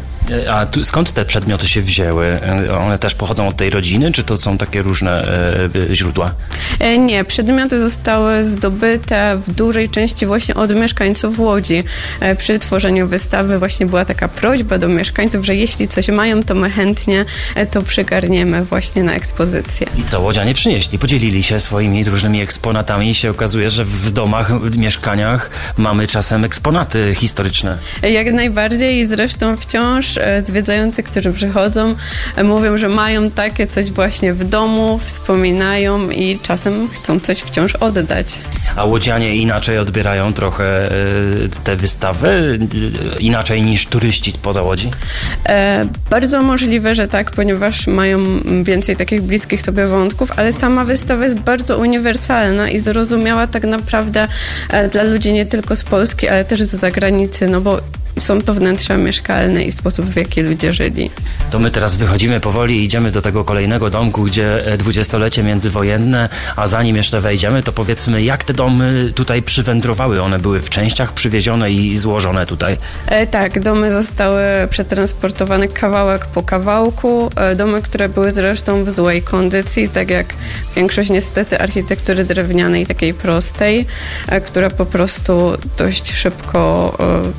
A skąd te przedmioty się wzięły? One też pochodzą od tej rodziny, czy to są takie różne źródła? Nie, przedmioty zostały zdobyte w dużej części właśnie od mieszkańców Łodzi. Przy tworzeniu wystawy właśnie była taka prośba do mieszkańców, że jeśli coś mają, to my chętnie to przygarniemy właśnie na ekspozycję. I co łodzianie przynieśli? Podzielili się swoimi różnymi eksponatami i się okazuje, że w domach, w mieszkaniach mamy czasem eksponaty historyczne. Jak najbardziej i zresztą wciąż zwiedzający, którzy przychodzą, mówią, że mają takie coś właśnie w domu, wspominają i czasem chcą coś wciąż oddać. A łodzianie inaczej odbierają trochę te wystawy? Inaczej niż turyści spoza Łodzi? Bardzo możliwe, że tak, ponieważ mają więcej takich bliskich sobie wątków, ale sama wystawa jest bardzo uniwersalna i zrozumiała tak naprawdę dla ludzi nie tylko z Polski, ale też z zagranicy, no bo są to wnętrza mieszkalne i sposób, w jaki ludzie żyli. To my teraz wychodzimy powoli i idziemy do tego kolejnego domku, gdzie dwudziestolecie międzywojenne, a zanim jeszcze wejdziemy, to powiedzmy, jak te domy tutaj przywędrowały? One były w częściach przywiezione i złożone tutaj? Tak, domy zostały przetransportowane kawałek po kawałku. Domy, które były zresztą w złej kondycji, tak jak większość niestety architektury drewnianej, takiej prostej, która po prostu dość szybko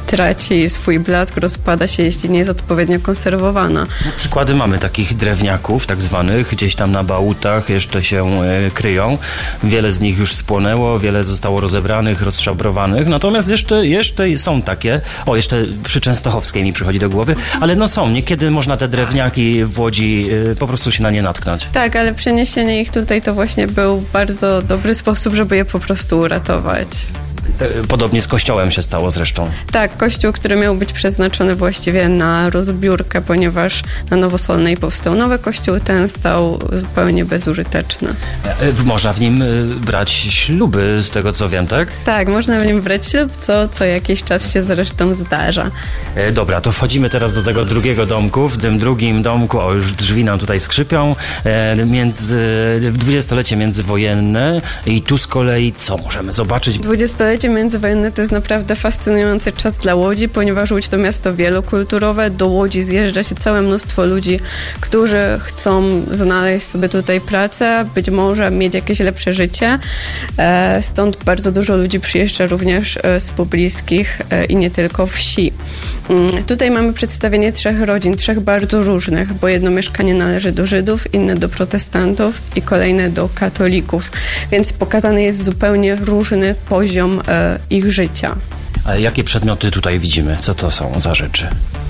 traci swój blask, rozpada się, jeśli nie jest odpowiednio konserwowana. Przykłady mamy takich drewniaków tak zwanych, gdzieś tam na bałutach jeszcze się kryją. Wiele z nich już spłonęło, wiele zostało rozebranych, rozszabrowanych, natomiast jeszcze są takie, jeszcze przy Częstochowskiej mi przychodzi do głowy, ale są, niekiedy można te drewniaki w Łodzi po prostu się na nie natknąć. Tak, ale przeniesienie ich tutaj to właśnie był bardzo dobry sposób, żeby je po prostu uratować. Podobnie z kościołem się stało zresztą. Tak, kościół, który miał być przeznaczony właściwie na rozbiórkę, ponieważ na Nowosolnej powstał nowy kościół, ten stał zupełnie bezużyteczny. Można w nim brać śluby, z tego co wiem, tak? Tak, można w nim brać ślub, co jakiś czas się zresztą zdarza. Dobra, to wchodzimy teraz do tego drugiego domku. W tym drugim domku, już drzwi nam tutaj skrzypią, dwudziestolecie międzywojenne i tu z kolei co możemy zobaczyć? Dwudziestolecie międzywojenne to jest naprawdę fascynujący czas dla Łodzi, ponieważ Łódź to miasto wielokulturowe. Do Łodzi zjeżdża się całe mnóstwo ludzi, którzy chcą znaleźć sobie tutaj pracę, być może mieć jakieś lepsze życie. Stąd bardzo dużo ludzi przyjeżdża również z pobliskich i nie tylko wsi. Tutaj mamy przedstawienie 3 rodzin, 3 bardzo różnych, bo jedno mieszkanie należy do Żydów, inne do protestantów i kolejne do katolików, więc pokazany jest zupełnie różny poziom ich życia. A jakie przedmioty tutaj widzimy? Co to są za rzeczy?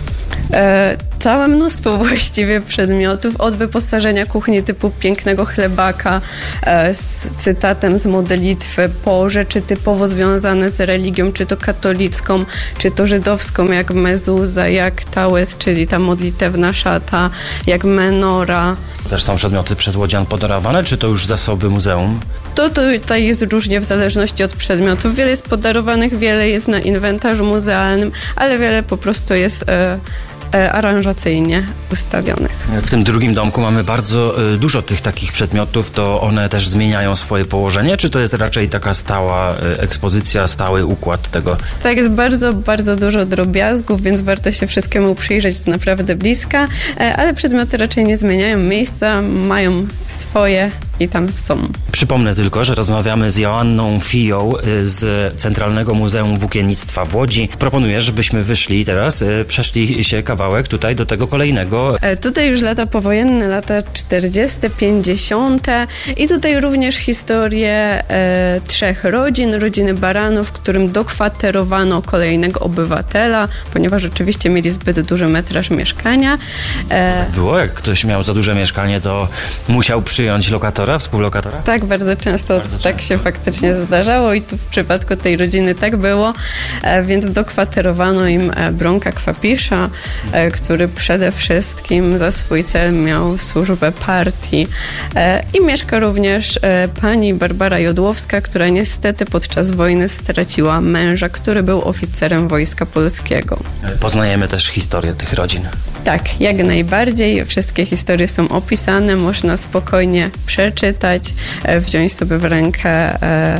Całe mnóstwo właściwie przedmiotów, od wyposażenia kuchni typu pięknego chlebaka z cytatem z modlitwy, po rzeczy typowo związane z religią, czy to katolicką, czy to żydowską, jak mezuza, jak tałes, czyli ta modlitewna szata, jak menora. Też są przedmioty przez łodzian podarowane, czy to już zasoby muzeum? To tutaj jest różnie w zależności od przedmiotów. Wiele jest podarowanych, wiele jest na inwentarzu muzealnym, ale wiele po prostu jest aranżacyjnie ustawionych. W tym drugim domku mamy bardzo dużo tych takich przedmiotów. To one też zmieniają swoje położenie, czy to jest raczej taka stała ekspozycja, stały układ tego? Tak, jest bardzo, bardzo dużo drobiazgów, więc warto się wszystkiemu przyjrzeć z naprawdę bliska, ale przedmioty raczej nie zmieniają miejsca, mają swoje i tam są. Przypomnę tylko, że rozmawiamy z Joanną Fiją z Centralnego Muzeum Włókiennictwa w Łodzi. Proponuję, żebyśmy wyszli teraz, przeszli się kawałek tutaj do tego kolejnego. Tutaj już lata powojenne, lata 40., 50. i tutaj również historię 3 rodzin, rodziny Baranów, w którym dokwaterowano kolejnego obywatela, ponieważ oczywiście mieli zbyt duży metraż mieszkania. Było, jak ktoś miał za duże mieszkanie, to musiał przyjąć lokatora, współlokatora? Tak, bardzo często się faktycznie zdarzało i tu w przypadku tej rodziny tak było, więc dokwaterowano im Bronka Kwapisza, który przede wszystkim za swój cel miał służbę partii. I mieszka również pani Barbara Jodłowska, która niestety podczas wojny straciła męża, który był oficerem Wojska Polskiego. Poznajemy też historię tych rodzin. Tak, jak najbardziej. Wszystkie historie są opisane, można spokojnie przeczytać, wziąć sobie w rękę.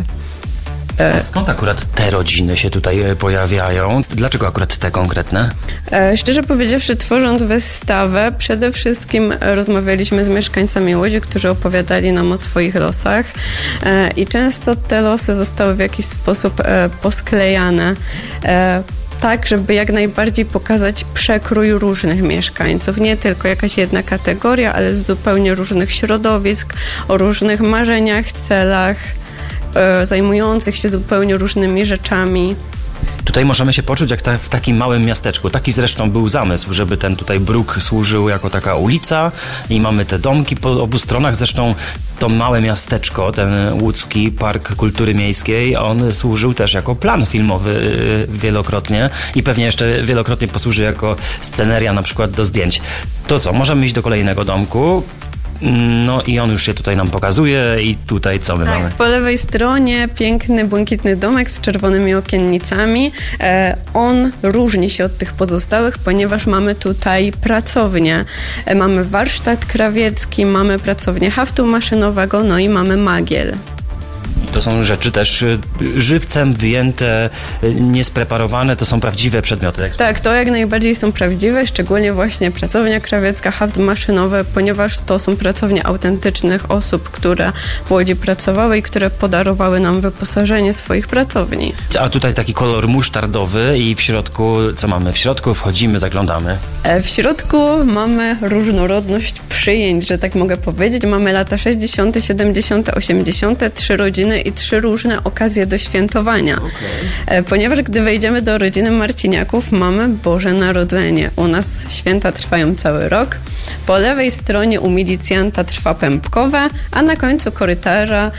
A skąd akurat te rodziny się tutaj pojawiają? Dlaczego akurat te konkretne? Szczerze powiedziawszy, tworząc wystawę, przede wszystkim rozmawialiśmy z mieszkańcami Łodzi, którzy opowiadali nam o swoich losach i często te losy zostały w jakiś sposób posklejane. Tak, żeby jak najbardziej pokazać przekrój różnych mieszkańców. Nie tylko jakaś jedna kategoria, ale z zupełnie różnych środowisk, o różnych marzeniach, celach, zajmujących się zupełnie różnymi rzeczami. Tutaj możemy się poczuć jak w takim małym miasteczku. Taki zresztą był zamysł, żeby ten tutaj bruk służył jako taka ulica i mamy te domki po obu stronach. Zresztą to małe miasteczko, ten łódzki Park Kultury Miejskiej, on służył też jako plan filmowy wielokrotnie i pewnie jeszcze wielokrotnie posłuży jako sceneria na przykład do zdjęć. To co, możemy iść do kolejnego domku. No i on już się tutaj nam pokazuje i tutaj co my mamy? Po lewej stronie piękny, błękitny domek z czerwonymi okiennicami. On różni się od tych pozostałych, ponieważ mamy tutaj pracownię. Mamy warsztat krawiecki, mamy pracownię haftu maszynowego, no i mamy magiel. to są rzeczy też żywcem wyjęte, niespreparowane, to są prawdziwe przedmioty. Tak, to jak najbardziej są prawdziwe, szczególnie właśnie pracownia krawiecka, haft maszynowy, ponieważ to są pracownie autentycznych osób, które w Łodzi pracowały i które podarowały nam wyposażenie swoich pracowni. A tutaj taki kolor musztardowy i w środku, co mamy? W środku wchodzimy, zaglądamy. W środku mamy różnorodność przyjęć, że tak mogę powiedzieć. Mamy lata 60., 70., 80., 3 rodziny i 3 różne okazje do świętowania. Okay. Ponieważ gdy wejdziemy do rodziny Marciniaków, mamy Boże Narodzenie. U nas święta trwają cały rok. Po lewej stronie u milicjanta trwa pępkowe, a na końcu korytarza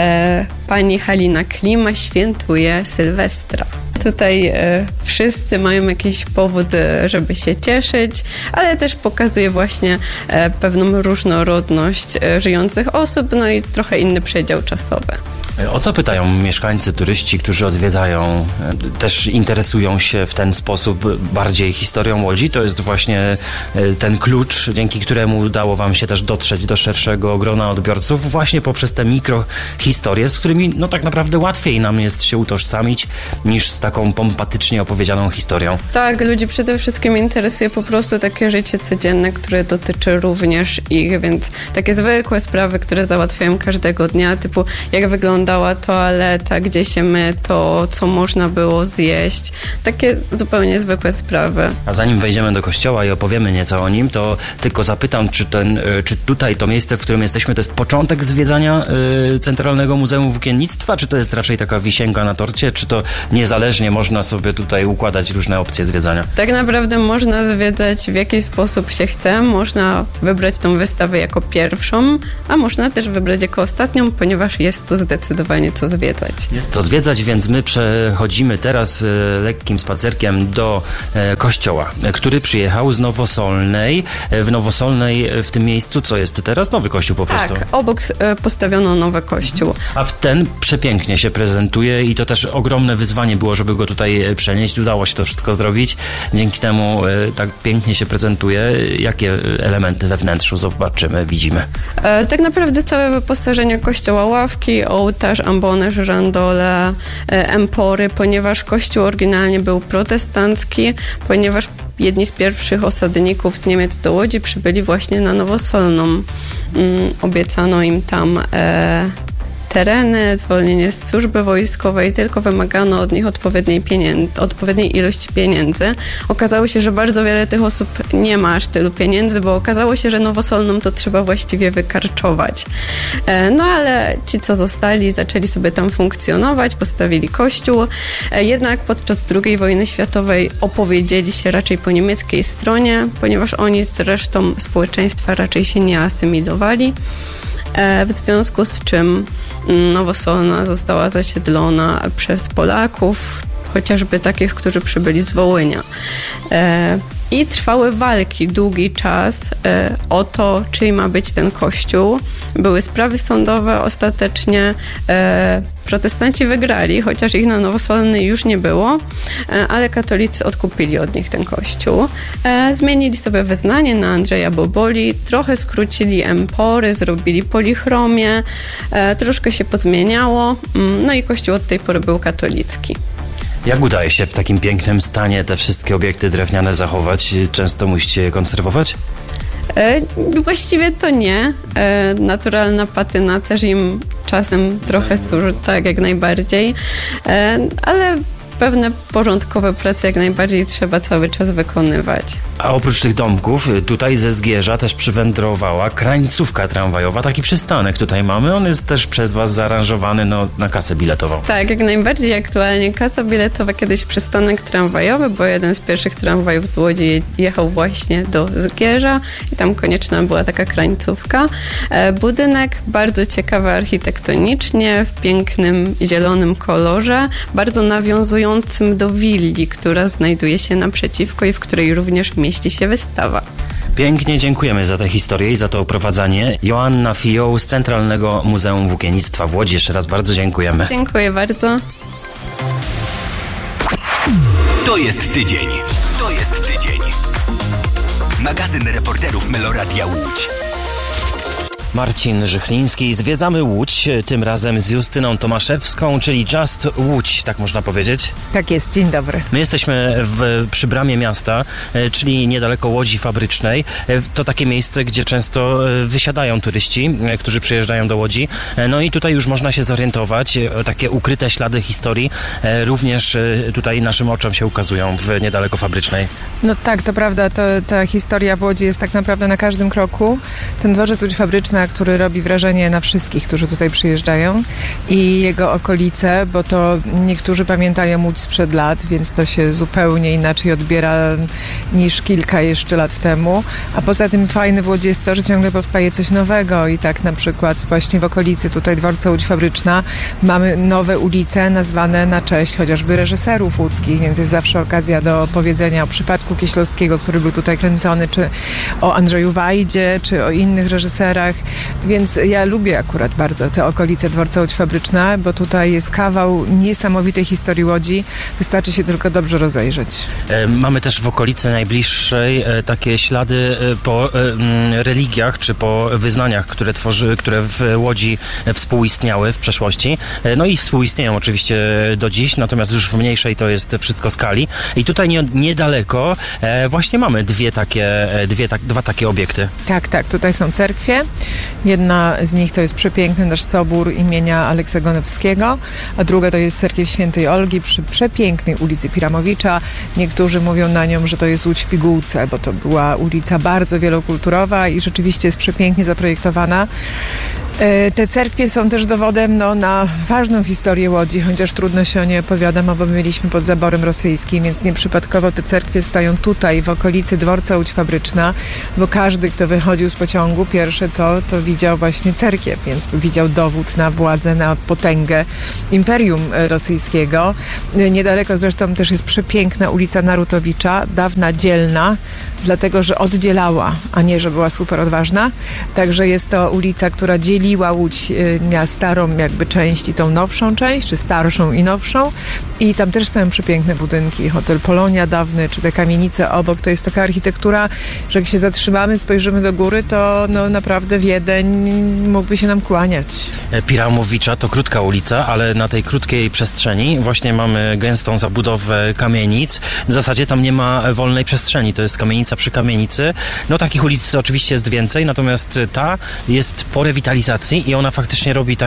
pani Halina Klima świętuje Sylwestra. Tutaj wszyscy mają jakiś powód, żeby się cieszyć, ale też pokazuje właśnie pewną różnorodność żyjących osób, no i trochę inny przedział czasowy. O co pytają mieszkańcy, turyści, którzy odwiedzają, też interesują się w ten sposób bardziej historią Łodzi? To jest właśnie ten klucz, dzięki któremu udało wam się też dotrzeć do szerszego grona odbiorców właśnie poprzez te mikrohistorie, z którymi no tak naprawdę łatwiej nam jest się utożsamić niż z taką pompatycznie opowiedzianą historią. Tak, ludzi przede wszystkim interesuje po prostu takie życie codzienne, które dotyczy również ich, więc takie zwykłe sprawy, które załatwiają każdego dnia, typu jak wyglądała toaleta, gdzie się myto, co można było zjeść. Takie zupełnie zwykłe sprawy. A zanim wejdziemy do kościoła i opowiemy nieco o nim, to tylko zapytam, czy tutaj to miejsce, w którym jesteśmy, to jest początek zwiedzania Centralnego Muzeum Włókiennictwa, czy to jest raczej taka wisienka na torcie, czy to niezależnie można sobie tutaj układać różne opcje zwiedzania? Tak naprawdę można zwiedzać w jaki sposób się chce. Można wybrać tą wystawę jako pierwszą, a można też wybrać jako ostatnią, ponieważ jest tu zdecydowanie co zwiedzać. Jest co zwiedzać, więc my przechodzimy teraz lekkim spacerkiem do kościoła, który przyjechał z Nowosolnej. W Nowosolnej, w tym miejscu, co jest teraz? Nowy kościół po prostu. Tak, obok postawiono nowy kościół. A w ten przepięknie się prezentuje i to też ogromne wyzwanie było, żeby go tutaj przenieść. Udało się to wszystko zrobić. Dzięki temu tak pięknie się prezentuje. Jakie elementy we wnętrzu zobaczymy, widzimy? Tak naprawdę całe wyposażenie kościoła, ławki, ołtarz, ambony, żyrandole, empory, ponieważ kościół oryginalnie był protestancki, ponieważ jedni z pierwszych osadników z Niemiec do Łodzi przybyli właśnie na Nowosolną. Obiecano im tam tereny, zwolnienie z służby wojskowej, tylko wymagano od nich odpowiedniej ilości pieniędzy. Okazało się, że bardzo wiele tych osób nie ma aż tylu pieniędzy, bo okazało się, że Nowosolną to trzeba właściwie wykarczować. No ale ci, co zostali, zaczęli sobie tam funkcjonować, postawili kościół. Jednak podczas II wojny światowej opowiedzieli się raczej po niemieckiej stronie, ponieważ oni z resztą społeczeństwa raczej się nie asymilowali. W związku z czym Nowosolna została zasiedlona przez Polaków, chociażby takich, którzy przybyli z Wołynia. I trwały walki długi czas o to, czyj ma być ten kościół. Były sprawy sądowe, ostatecznie protestanci wygrali, chociaż ich na Nowosolnej już nie było, ale katolicy odkupili od nich ten kościół. Zmienili sobie wyznanie na Andrzeja Boboli, trochę skrócili empory, zrobili polichromię, troszkę się pozmieniało, no i kościół od tej pory był katolicki. Jak udaje się w takim pięknym stanie te wszystkie obiekty drewniane zachować? Często musicie je konserwować? Właściwie to nie. Naturalna patyna też im czasem trochę służy, tak, jak najbardziej. Ale pewne porządkowe prace jak najbardziej trzeba cały czas wykonywać. A oprócz tych domków, tutaj ze Zgierza też przywędrowała krańcówka tramwajowa, taki przystanek tutaj mamy. On jest też przez was zaaranżowany na kasę biletową. Tak, jak najbardziej aktualnie kasa biletowa, kiedyś przystanek tramwajowy, bo jeden z pierwszych tramwajów z Łodzi jechał właśnie do Zgierza i tam konieczna była taka krańcówka. Budynek bardzo ciekawy architektonicznie, w pięknym zielonym kolorze, bardzo nawiązującym do willi, która znajduje się naprzeciwko i w której również mieści się wystawa. Pięknie dziękujemy za tę historię i za to oprowadzanie. Joanna Fioł z Centralnego Muzeum Włókiennictwa w Łodzi. Jeszcze raz bardzo dziękujemy. Dziękuję bardzo. To jest tydzień. To jest tydzień. Magazyn reporterów Meloradia Łódź. Marcin Żychliński. Zwiedzamy Łódź, tym razem z Justyną Tomaszewską, czyli Just Łódź, tak można powiedzieć. Tak jest, dzień dobry. My jesteśmy przy bramie miasta, czyli niedaleko Łodzi Fabrycznej. To takie miejsce, gdzie często wysiadają turyści, którzy przyjeżdżają do Łodzi. No i tutaj już można się zorientować. Takie ukryte ślady historii również tutaj naszym oczom się ukazują w niedaleko Fabrycznej. No tak, to prawda, ta historia w Łodzi jest tak naprawdę na każdym kroku. Ten dworzec Łódź Fabryczna, który robi wrażenie na wszystkich, którzy tutaj przyjeżdżają i jego okolice, bo to niektórzy pamiętają Łódź sprzed lat, więc to się zupełnie inaczej odbiera niż kilka jeszcze lat temu. A poza tym fajne w Łodzi jest to, że ciągle powstaje coś nowego i tak na przykład właśnie w okolicy tutaj dworca Łódź Fabryczna mamy nowe ulice nazwane na cześć chociażby reżyserów łódzkich, więc jest zawsze okazja do opowiedzenia o przypadku Kieślowskiego, który był tutaj kręcony, czy o Andrzeju Wajdzie, czy o innych reżyserach, więc ja lubię akurat bardzo te okolice dworca Łódź Fabryczna, bo tutaj jest kawał niesamowitej historii Łodzi, wystarczy się tylko dobrze rozejrzeć. Mamy też w okolicy najbliższej takie ślady po religiach, czy po wyznaniach, które w Łodzi współistniały w przeszłości. No i współistnieją oczywiście do dziś, natomiast już w mniejszej to jest wszystko skali. I tutaj niedaleko właśnie mamy dwa takie obiekty. Tak, tutaj są cerkwie. Jedna z nich to jest przepiękny nasz sobór imienia Aleksa Gonewskiego, a druga to jest cerkiew Świętej Olgi przy przepięknej ulicy Piramowicza. Niektórzy mówią na nią, że to jest Łódź w pigułce, bo to była ulica bardzo wielokulturowa i rzeczywiście jest przepięknie zaprojektowana. Te cerkwie są też dowodem na ważną historię Łodzi, chociaż trudno się o nie opowiadam, bo byliśmy pod zaborem rosyjskim, więc nieprzypadkowo te cerkwie stoją tutaj, w okolicy dworca Łódź Fabryczna, bo każdy, kto wychodził z pociągu, pierwsze co, to widział właśnie cerkiew, więc widział dowód na władzę, na potęgę Imperium Rosyjskiego. Niedaleko zresztą też jest przepiękna ulica Narutowicza, dawna dzielna, dlatego, że oddzielała, a nie, że była super odważna. Także jest to ulica, która dzieliła Łódź na starą jakby część i tą nowszą część, czy starszą i nowszą. I tam też są przepiękne budynki. Hotel Polonia dawny, czy te kamienice obok. To jest taka architektura, że jak się zatrzymamy, spojrzymy do góry, to naprawdę Wiedeń mógłby się nam kłaniać. Piramowicza to krótka ulica, ale na tej krótkiej przestrzeni właśnie mamy gęstą zabudowę kamienic. W zasadzie tam nie ma wolnej przestrzeni. To jest kamienica przy kamienicy. No takich ulic oczywiście jest więcej, natomiast ta jest po rewitalizacji i ona faktycznie robi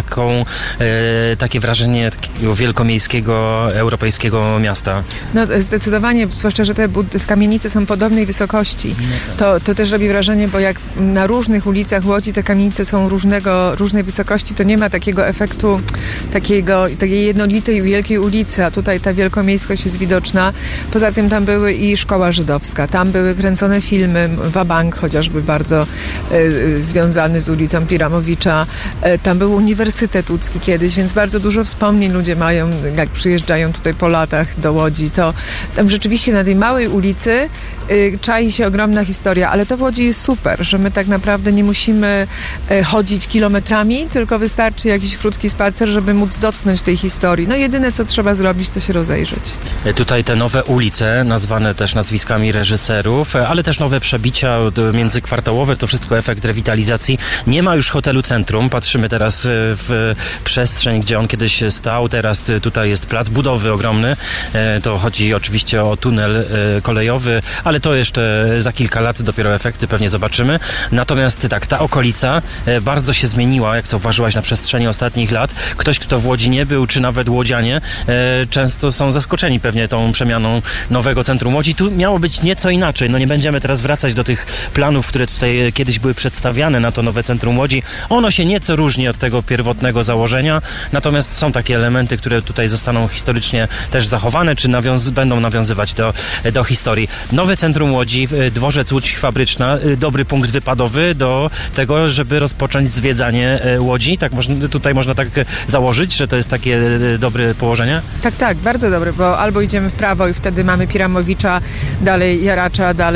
takie wrażenie takiego wielkomiejskiego, europejskiego miasta. No zdecydowanie, zwłaszcza, że te kamienice są podobnej wysokości. To też robi wrażenie, bo jak na różnych ulicach Łodzi te kamienice są różnej wysokości, to nie ma takiego efektu takiej jednolitej, wielkiej ulicy, a tutaj ta wielkomiejskość jest widoczna. Poza tym tam były i szkoła żydowska, tam były kręcone filmy, Wabank chociażby bardzo związany z ulicą Piramowicza. Tam był Uniwersytet Łódzki kiedyś, więc bardzo dużo wspomnień ludzie mają, jak przyjeżdżają tutaj po latach do Łodzi. To tam rzeczywiście na tej małej ulicy czai się ogromna historia, ale to w Łodzi jest super, że my tak naprawdę nie musimy chodzić kilometrami, tylko wystarczy jakiś krótki spacer, żeby móc dotknąć tej historii. No jedyne, co trzeba zrobić, to się rozejrzeć. Tutaj te nowe ulice, nazwane też nazwiskami reżyserów, ale też nowe przebicia międzykwartałowe, to wszystko efekt rewitalizacji. Nie ma już hotelu Centrum. Patrzymy teraz w przestrzeń, gdzie on kiedyś stał. Teraz tutaj jest plac budowy ogromny. To chodzi oczywiście o tunel kolejowy, ale to jeszcze za kilka lat dopiero efekty pewnie zobaczymy. Natomiast tak, ta okolica bardzo się zmieniła, jak zauważyłaś, na przestrzeni ostatnich lat. Ktoś, kto w Łodzi nie był, czy nawet łodzianie, często są zaskoczeni pewnie tą przemianą nowego centrum Łodzi. Tu miało być nieco inaczej. No nie będziemy teraz wracać do tych planów, które tutaj kiedyś były przedstawiane na to nowe centrum Łodzi. Ono się nieco różni od tego pierwotnego założenia, natomiast są takie elementy, które tutaj zostaną historycznie też zachowane, czy będą nawiązywać do historii. Nowe centrum Łodzi, dworzec Łódź Fabryczna, dobry punkt wypadowy do tego, żeby rozpocząć zwiedzanie Łodzi. Tak tutaj można tak założyć, że to jest takie dobre położenie? Tak, bardzo dobre, bo albo idziemy w prawo i wtedy mamy Piramowicza, dalej Jaracza, dalej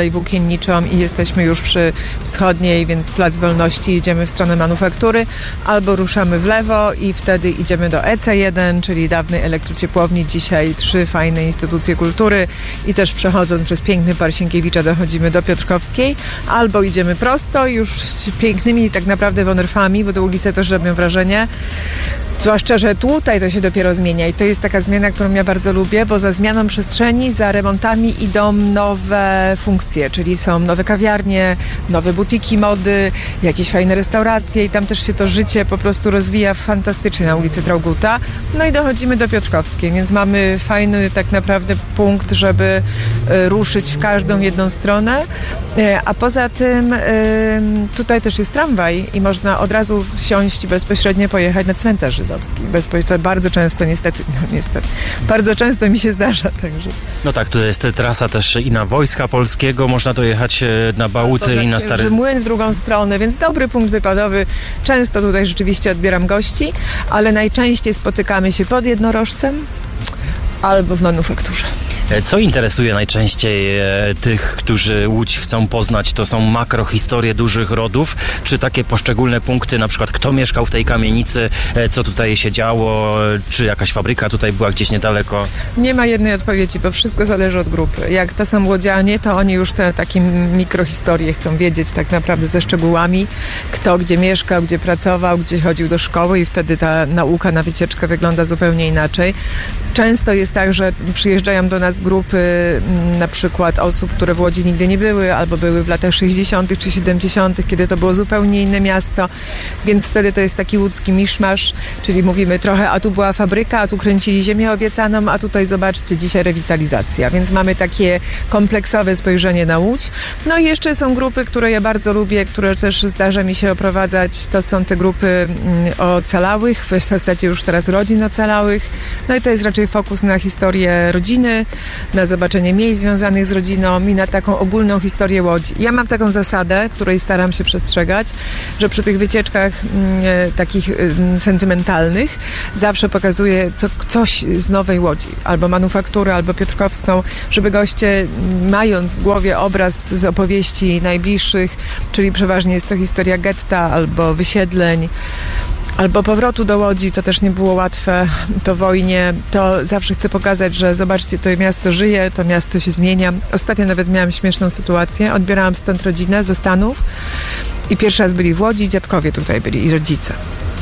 Alei Włókienniczą i jesteśmy już przy Wschodniej, więc Plac Wolności, idziemy w stronę Manufaktury, albo ruszamy w lewo i wtedy idziemy do EC1, czyli dawnej elektrociepłowni, dzisiaj 3 fajne instytucje kultury i też przechodząc przez piękny Park Sienkiewicza dochodzimy do Piotrkowskiej, albo idziemy prosto już pięknymi tak naprawdę wonrfami, bo te ulice też robią wrażenie. Zwłaszcza, że tutaj to się dopiero zmienia i to jest taka zmiana, którą ja bardzo lubię, bo za zmianą przestrzeni, za remontami idą nowe funkcje, czyli są nowe kawiarnie, nowe butiki mody, jakieś fajne restauracje i tam też się to życie po prostu rozwija fantastycznie na ulicy Traugutta. No i dochodzimy do Piotrkowskiej, więc mamy fajny tak naprawdę punkt, żeby ruszyć w każdą jedną stronę, a poza tym tutaj też jest tramwaj i można od razu siąść i bezpośrednio pojechać na cmentarz żydowski. To bardzo często niestety, bardzo często mi się zdarza. Także. No tak, tu jest trasa też i na Wojska Polskiego, można dojechać na Bałuty i na Stary... Młyn w drugą stronę, więc dobry punkt wypadowy. Często tutaj rzeczywiście odbieram gości, ale najczęściej spotykamy się pod Jednorożcem albo w Manufakturze. Co interesuje najczęściej tych, którzy Łódź chcą poznać? To są makrohistorie dużych rodów, czy takie poszczególne punkty, na przykład kto mieszkał w tej kamienicy, co tutaj się działo, czy jakaś fabryka tutaj była gdzieś niedaleko? Nie ma jednej odpowiedzi, bo wszystko zależy od grupy. Jak to są łodzianie, to oni już te takie mikrohistorie chcą wiedzieć tak naprawdę ze szczegółami, kto gdzie mieszkał, gdzie pracował, gdzie chodził do szkoły i wtedy ta nauka na wycieczkę wygląda zupełnie inaczej. Często jest tak, że przyjeżdżają do nas grupy na przykład osób, które w Łodzi nigdy nie były, albo były w latach 60. czy 70., kiedy to było zupełnie inne miasto, więc wtedy to jest taki łódzki miszmasz, czyli mówimy trochę, a tu była fabryka, a tu kręcili ziemię obiecaną, a tutaj zobaczcie, dzisiaj rewitalizacja, więc mamy takie kompleksowe spojrzenie na Łódź. No i jeszcze są grupy, które ja bardzo lubię, które też zdarza mi się oprowadzać, to są te grupy ocalałych, w zasadzie już teraz rodzin ocalałych, no i to jest raczej fokus na historię rodziny, na zobaczenie miejsc związanych z rodziną i na taką ogólną historię Łodzi. Ja mam taką zasadę, której staram się przestrzegać, że przy tych wycieczkach takich sentymentalnych zawsze pokazuję coś z Nowej Łodzi, albo Manufakturę, albo Piotrkowską, żeby goście, mając w głowie obraz z opowieści najbliższych, czyli przeważnie jest to historia getta albo wysiedleń, albo powrotu do Łodzi, to też nie było łatwe po wojnie, to zawsze chcę pokazać, że zobaczcie, to miasto żyje, to miasto się zmienia. Ostatnio nawet miałam śmieszną sytuację, odbierałam stąd rodzinę ze Stanów i pierwszy raz byli w Łodzi, dziadkowie tutaj byli i rodzice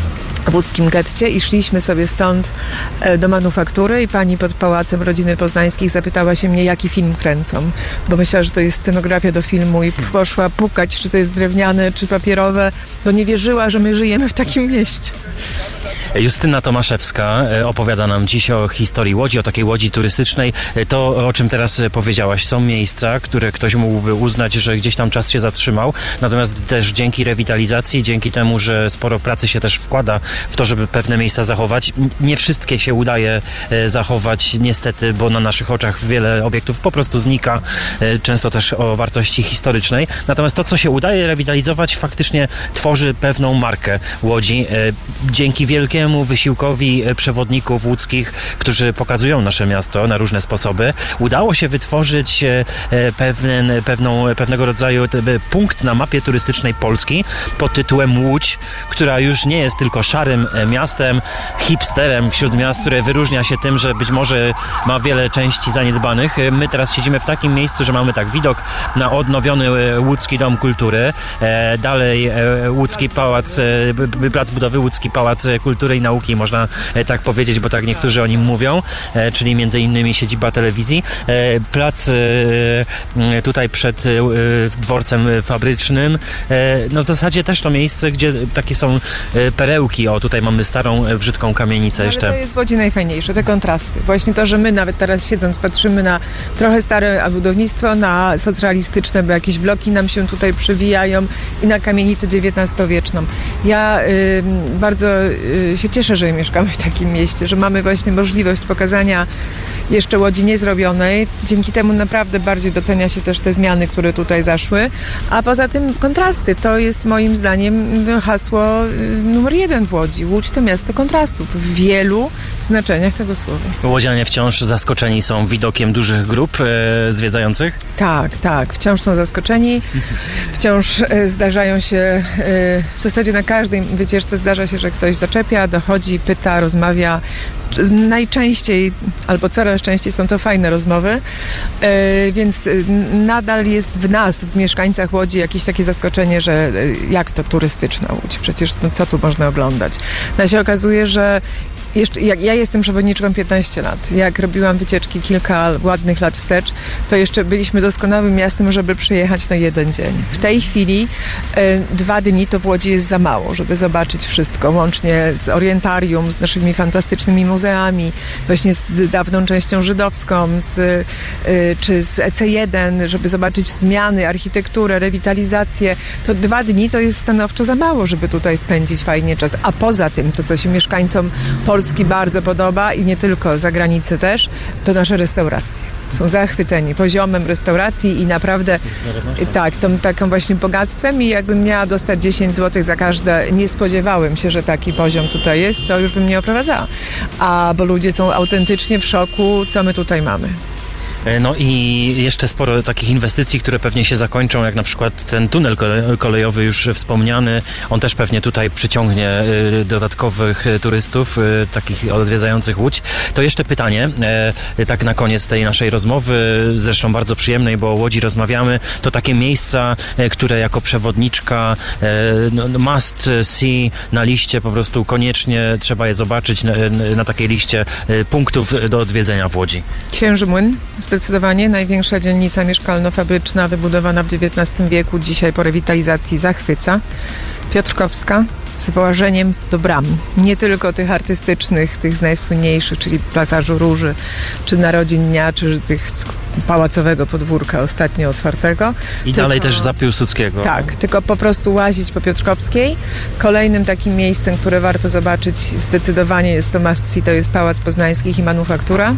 w łódzkim getcie i szliśmy sobie stąd do Manufaktury i pani pod Pałacem Rodziny Poznańskich zapytała się mnie, jaki film kręcą, bo myślała, że to jest scenografia do filmu i poszła pukać, czy to jest drewniane, czy papierowe, bo nie wierzyła, że my żyjemy w takim mieście. Justyna Tomaszewska opowiada nam dziś o historii Łodzi, o takiej Łodzi turystycznej. To, o czym teraz powiedziałaś, są miejsca, które ktoś mógłby uznać, że gdzieś tam czas się zatrzymał, natomiast też dzięki rewitalizacji, dzięki temu, że sporo pracy się też wkłada w to, żeby pewne miejsca zachować. Nie wszystkie się udaje zachować, niestety, bo na naszych oczach wiele obiektów po prostu znika, często też o wartości historycznej. Natomiast to, co się udaje rewitalizować, faktycznie tworzy pewną markę Łodzi. Dzięki wielkiemu wysiłkowi przewodników łódzkich, którzy pokazują nasze miasto na różne sposoby, udało się wytworzyć pewnego rodzaju punkt na mapie turystycznej Polski pod tytułem Łódź, która już nie jest tylko szarym miastem, hipsterem wśród miast, które wyróżnia się tym, że być może ma wiele części zaniedbanych. My teraz siedzimy w takim miejscu, że mamy tak widok na odnowiony Łódzki Dom Kultury, dalej Łódzki Pałac, plac budowy Łódzki Pałac Kultury i Nauki, można tak powiedzieć, bo tak niektórzy o nim mówią, czyli między innymi siedziba telewizji. Plac tutaj przed dworcem fabrycznym. No w zasadzie też to miejsce, gdzie takie są perełki. O, tutaj mamy starą, brzydką kamienicę jeszcze. Ale to jest w Łodzi najfajniejsze, te kontrasty. Właśnie to, że my nawet teraz siedząc patrzymy na trochę stare budownictwo, na socrealistyczne, bo jakieś bloki nam się tutaj przywijają i na kamienicę XIX-wieczną. Ja bardzo się cieszę, że mieszkamy w takim mieście, że mamy właśnie możliwość pokazania jeszcze Łodzi niezrobionej. Dzięki temu naprawdę bardziej docenia się też te zmiany, które tutaj zaszły. A poza tym kontrasty. To jest moim zdaniem hasło numer 1 w Łodzi. Łódź to miasto kontrastów w wielu znaczeniach tego słowa. Łodzianie wciąż zaskoczeni są widokiem dużych grup zwiedzających? Tak. Wciąż są zaskoczeni. Wciąż zdarzają się, w zasadzie na każdej wycieczce zdarza się, że ktoś zaczepia, dochodzi, pyta, rozmawia. Najczęściej, albo coraz częściej są to fajne rozmowy, więc nadal jest w nas, w mieszkańcach Łodzi, jakieś takie zaskoczenie, że jak to turystyczna Łódź? Przecież co tu można oglądać? No się okazuje, że ja jestem przewodniczką 15 lat. Jak robiłam wycieczki kilka ładnych lat wstecz, to jeszcze byliśmy doskonałym miastem, żeby przyjechać na jeden dzień. W tej chwili 2 dni to w Łodzi jest za mało, żeby zobaczyć wszystko, łącznie z orientarium, z naszymi fantastycznymi muzeami, właśnie z dawną częścią żydowską, czy z EC1, żeby zobaczyć zmiany, architekturę, rewitalizację. To 2 dni to jest stanowczo za mało, żeby tutaj spędzić fajnie czas. A poza tym, to co się mieszkańcom Polski bardzo podoba i nie tylko, za granicę też, to nasze restauracje. Są zachwyceni poziomem restauracji i naprawdę taką właśnie bogactwem i jakbym miała dostać 10 zł za każde, nie spodziewałem się, że taki poziom tutaj jest, to już bym nie oprowadzała. Bo ludzie są autentycznie w szoku, co my tutaj mamy. No i jeszcze sporo takich inwestycji, które pewnie się zakończą, jak na przykład ten tunel kolejowy już wspomniany. On też pewnie tutaj przyciągnie dodatkowych turystów, takich odwiedzających Łódź. To jeszcze pytanie, tak na koniec tej naszej rozmowy, zresztą bardzo przyjemnej, bo o Łodzi rozmawiamy. To takie miejsca, które jako przewodniczka must see na liście, po prostu koniecznie trzeba je zobaczyć na takiej liście punktów do odwiedzenia w Łodzi. Księży Młyn. Zdecydowanie największa dzielnica mieszkalno-fabryczna wybudowana w XIX wieku, dzisiaj po rewitalizacji zachwyca. Piotrkowska z wyłażeniem do bram. Nie tylko tych artystycznych, tych z najsłynniejszych, czyli Plasażu Róży, czy Narodzin Dnia, czy tych pałacowego podwórka ostatnio otwartego. I dalej też za Piłsudskiego. Tak, tylko po prostu łazić po Piotrkowskiej. Kolejnym takim miejscem, które warto zobaczyć zdecydowanie jest to must see, to jest Pałac Poznańskich i Manufaktura.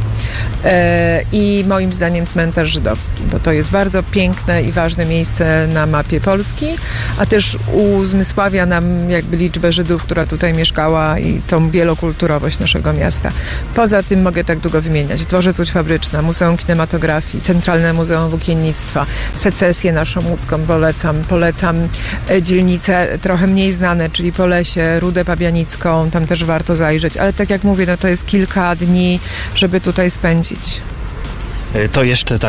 I moim zdaniem cmentarz żydowski, bo to jest bardzo piękne i ważne miejsce na mapie Polski, a też uzmysławia nam jakby liczbę Żydów, która tutaj mieszkała i tą wielokulturowość naszego miasta. Poza tym mogę tak długo wymieniać. Dworzec Łódź Fabryczna, Muzeum Kinematografii, Centralne Muzeum Włókiennictwa, Secesję naszą łódzką polecam dzielnice trochę mniej znane, czyli Polesie, Rudę Pabianicką, tam też warto zajrzeć, ale tak jak mówię, to jest kilka dni, żeby tutaj spędzić. To jeszcze tak.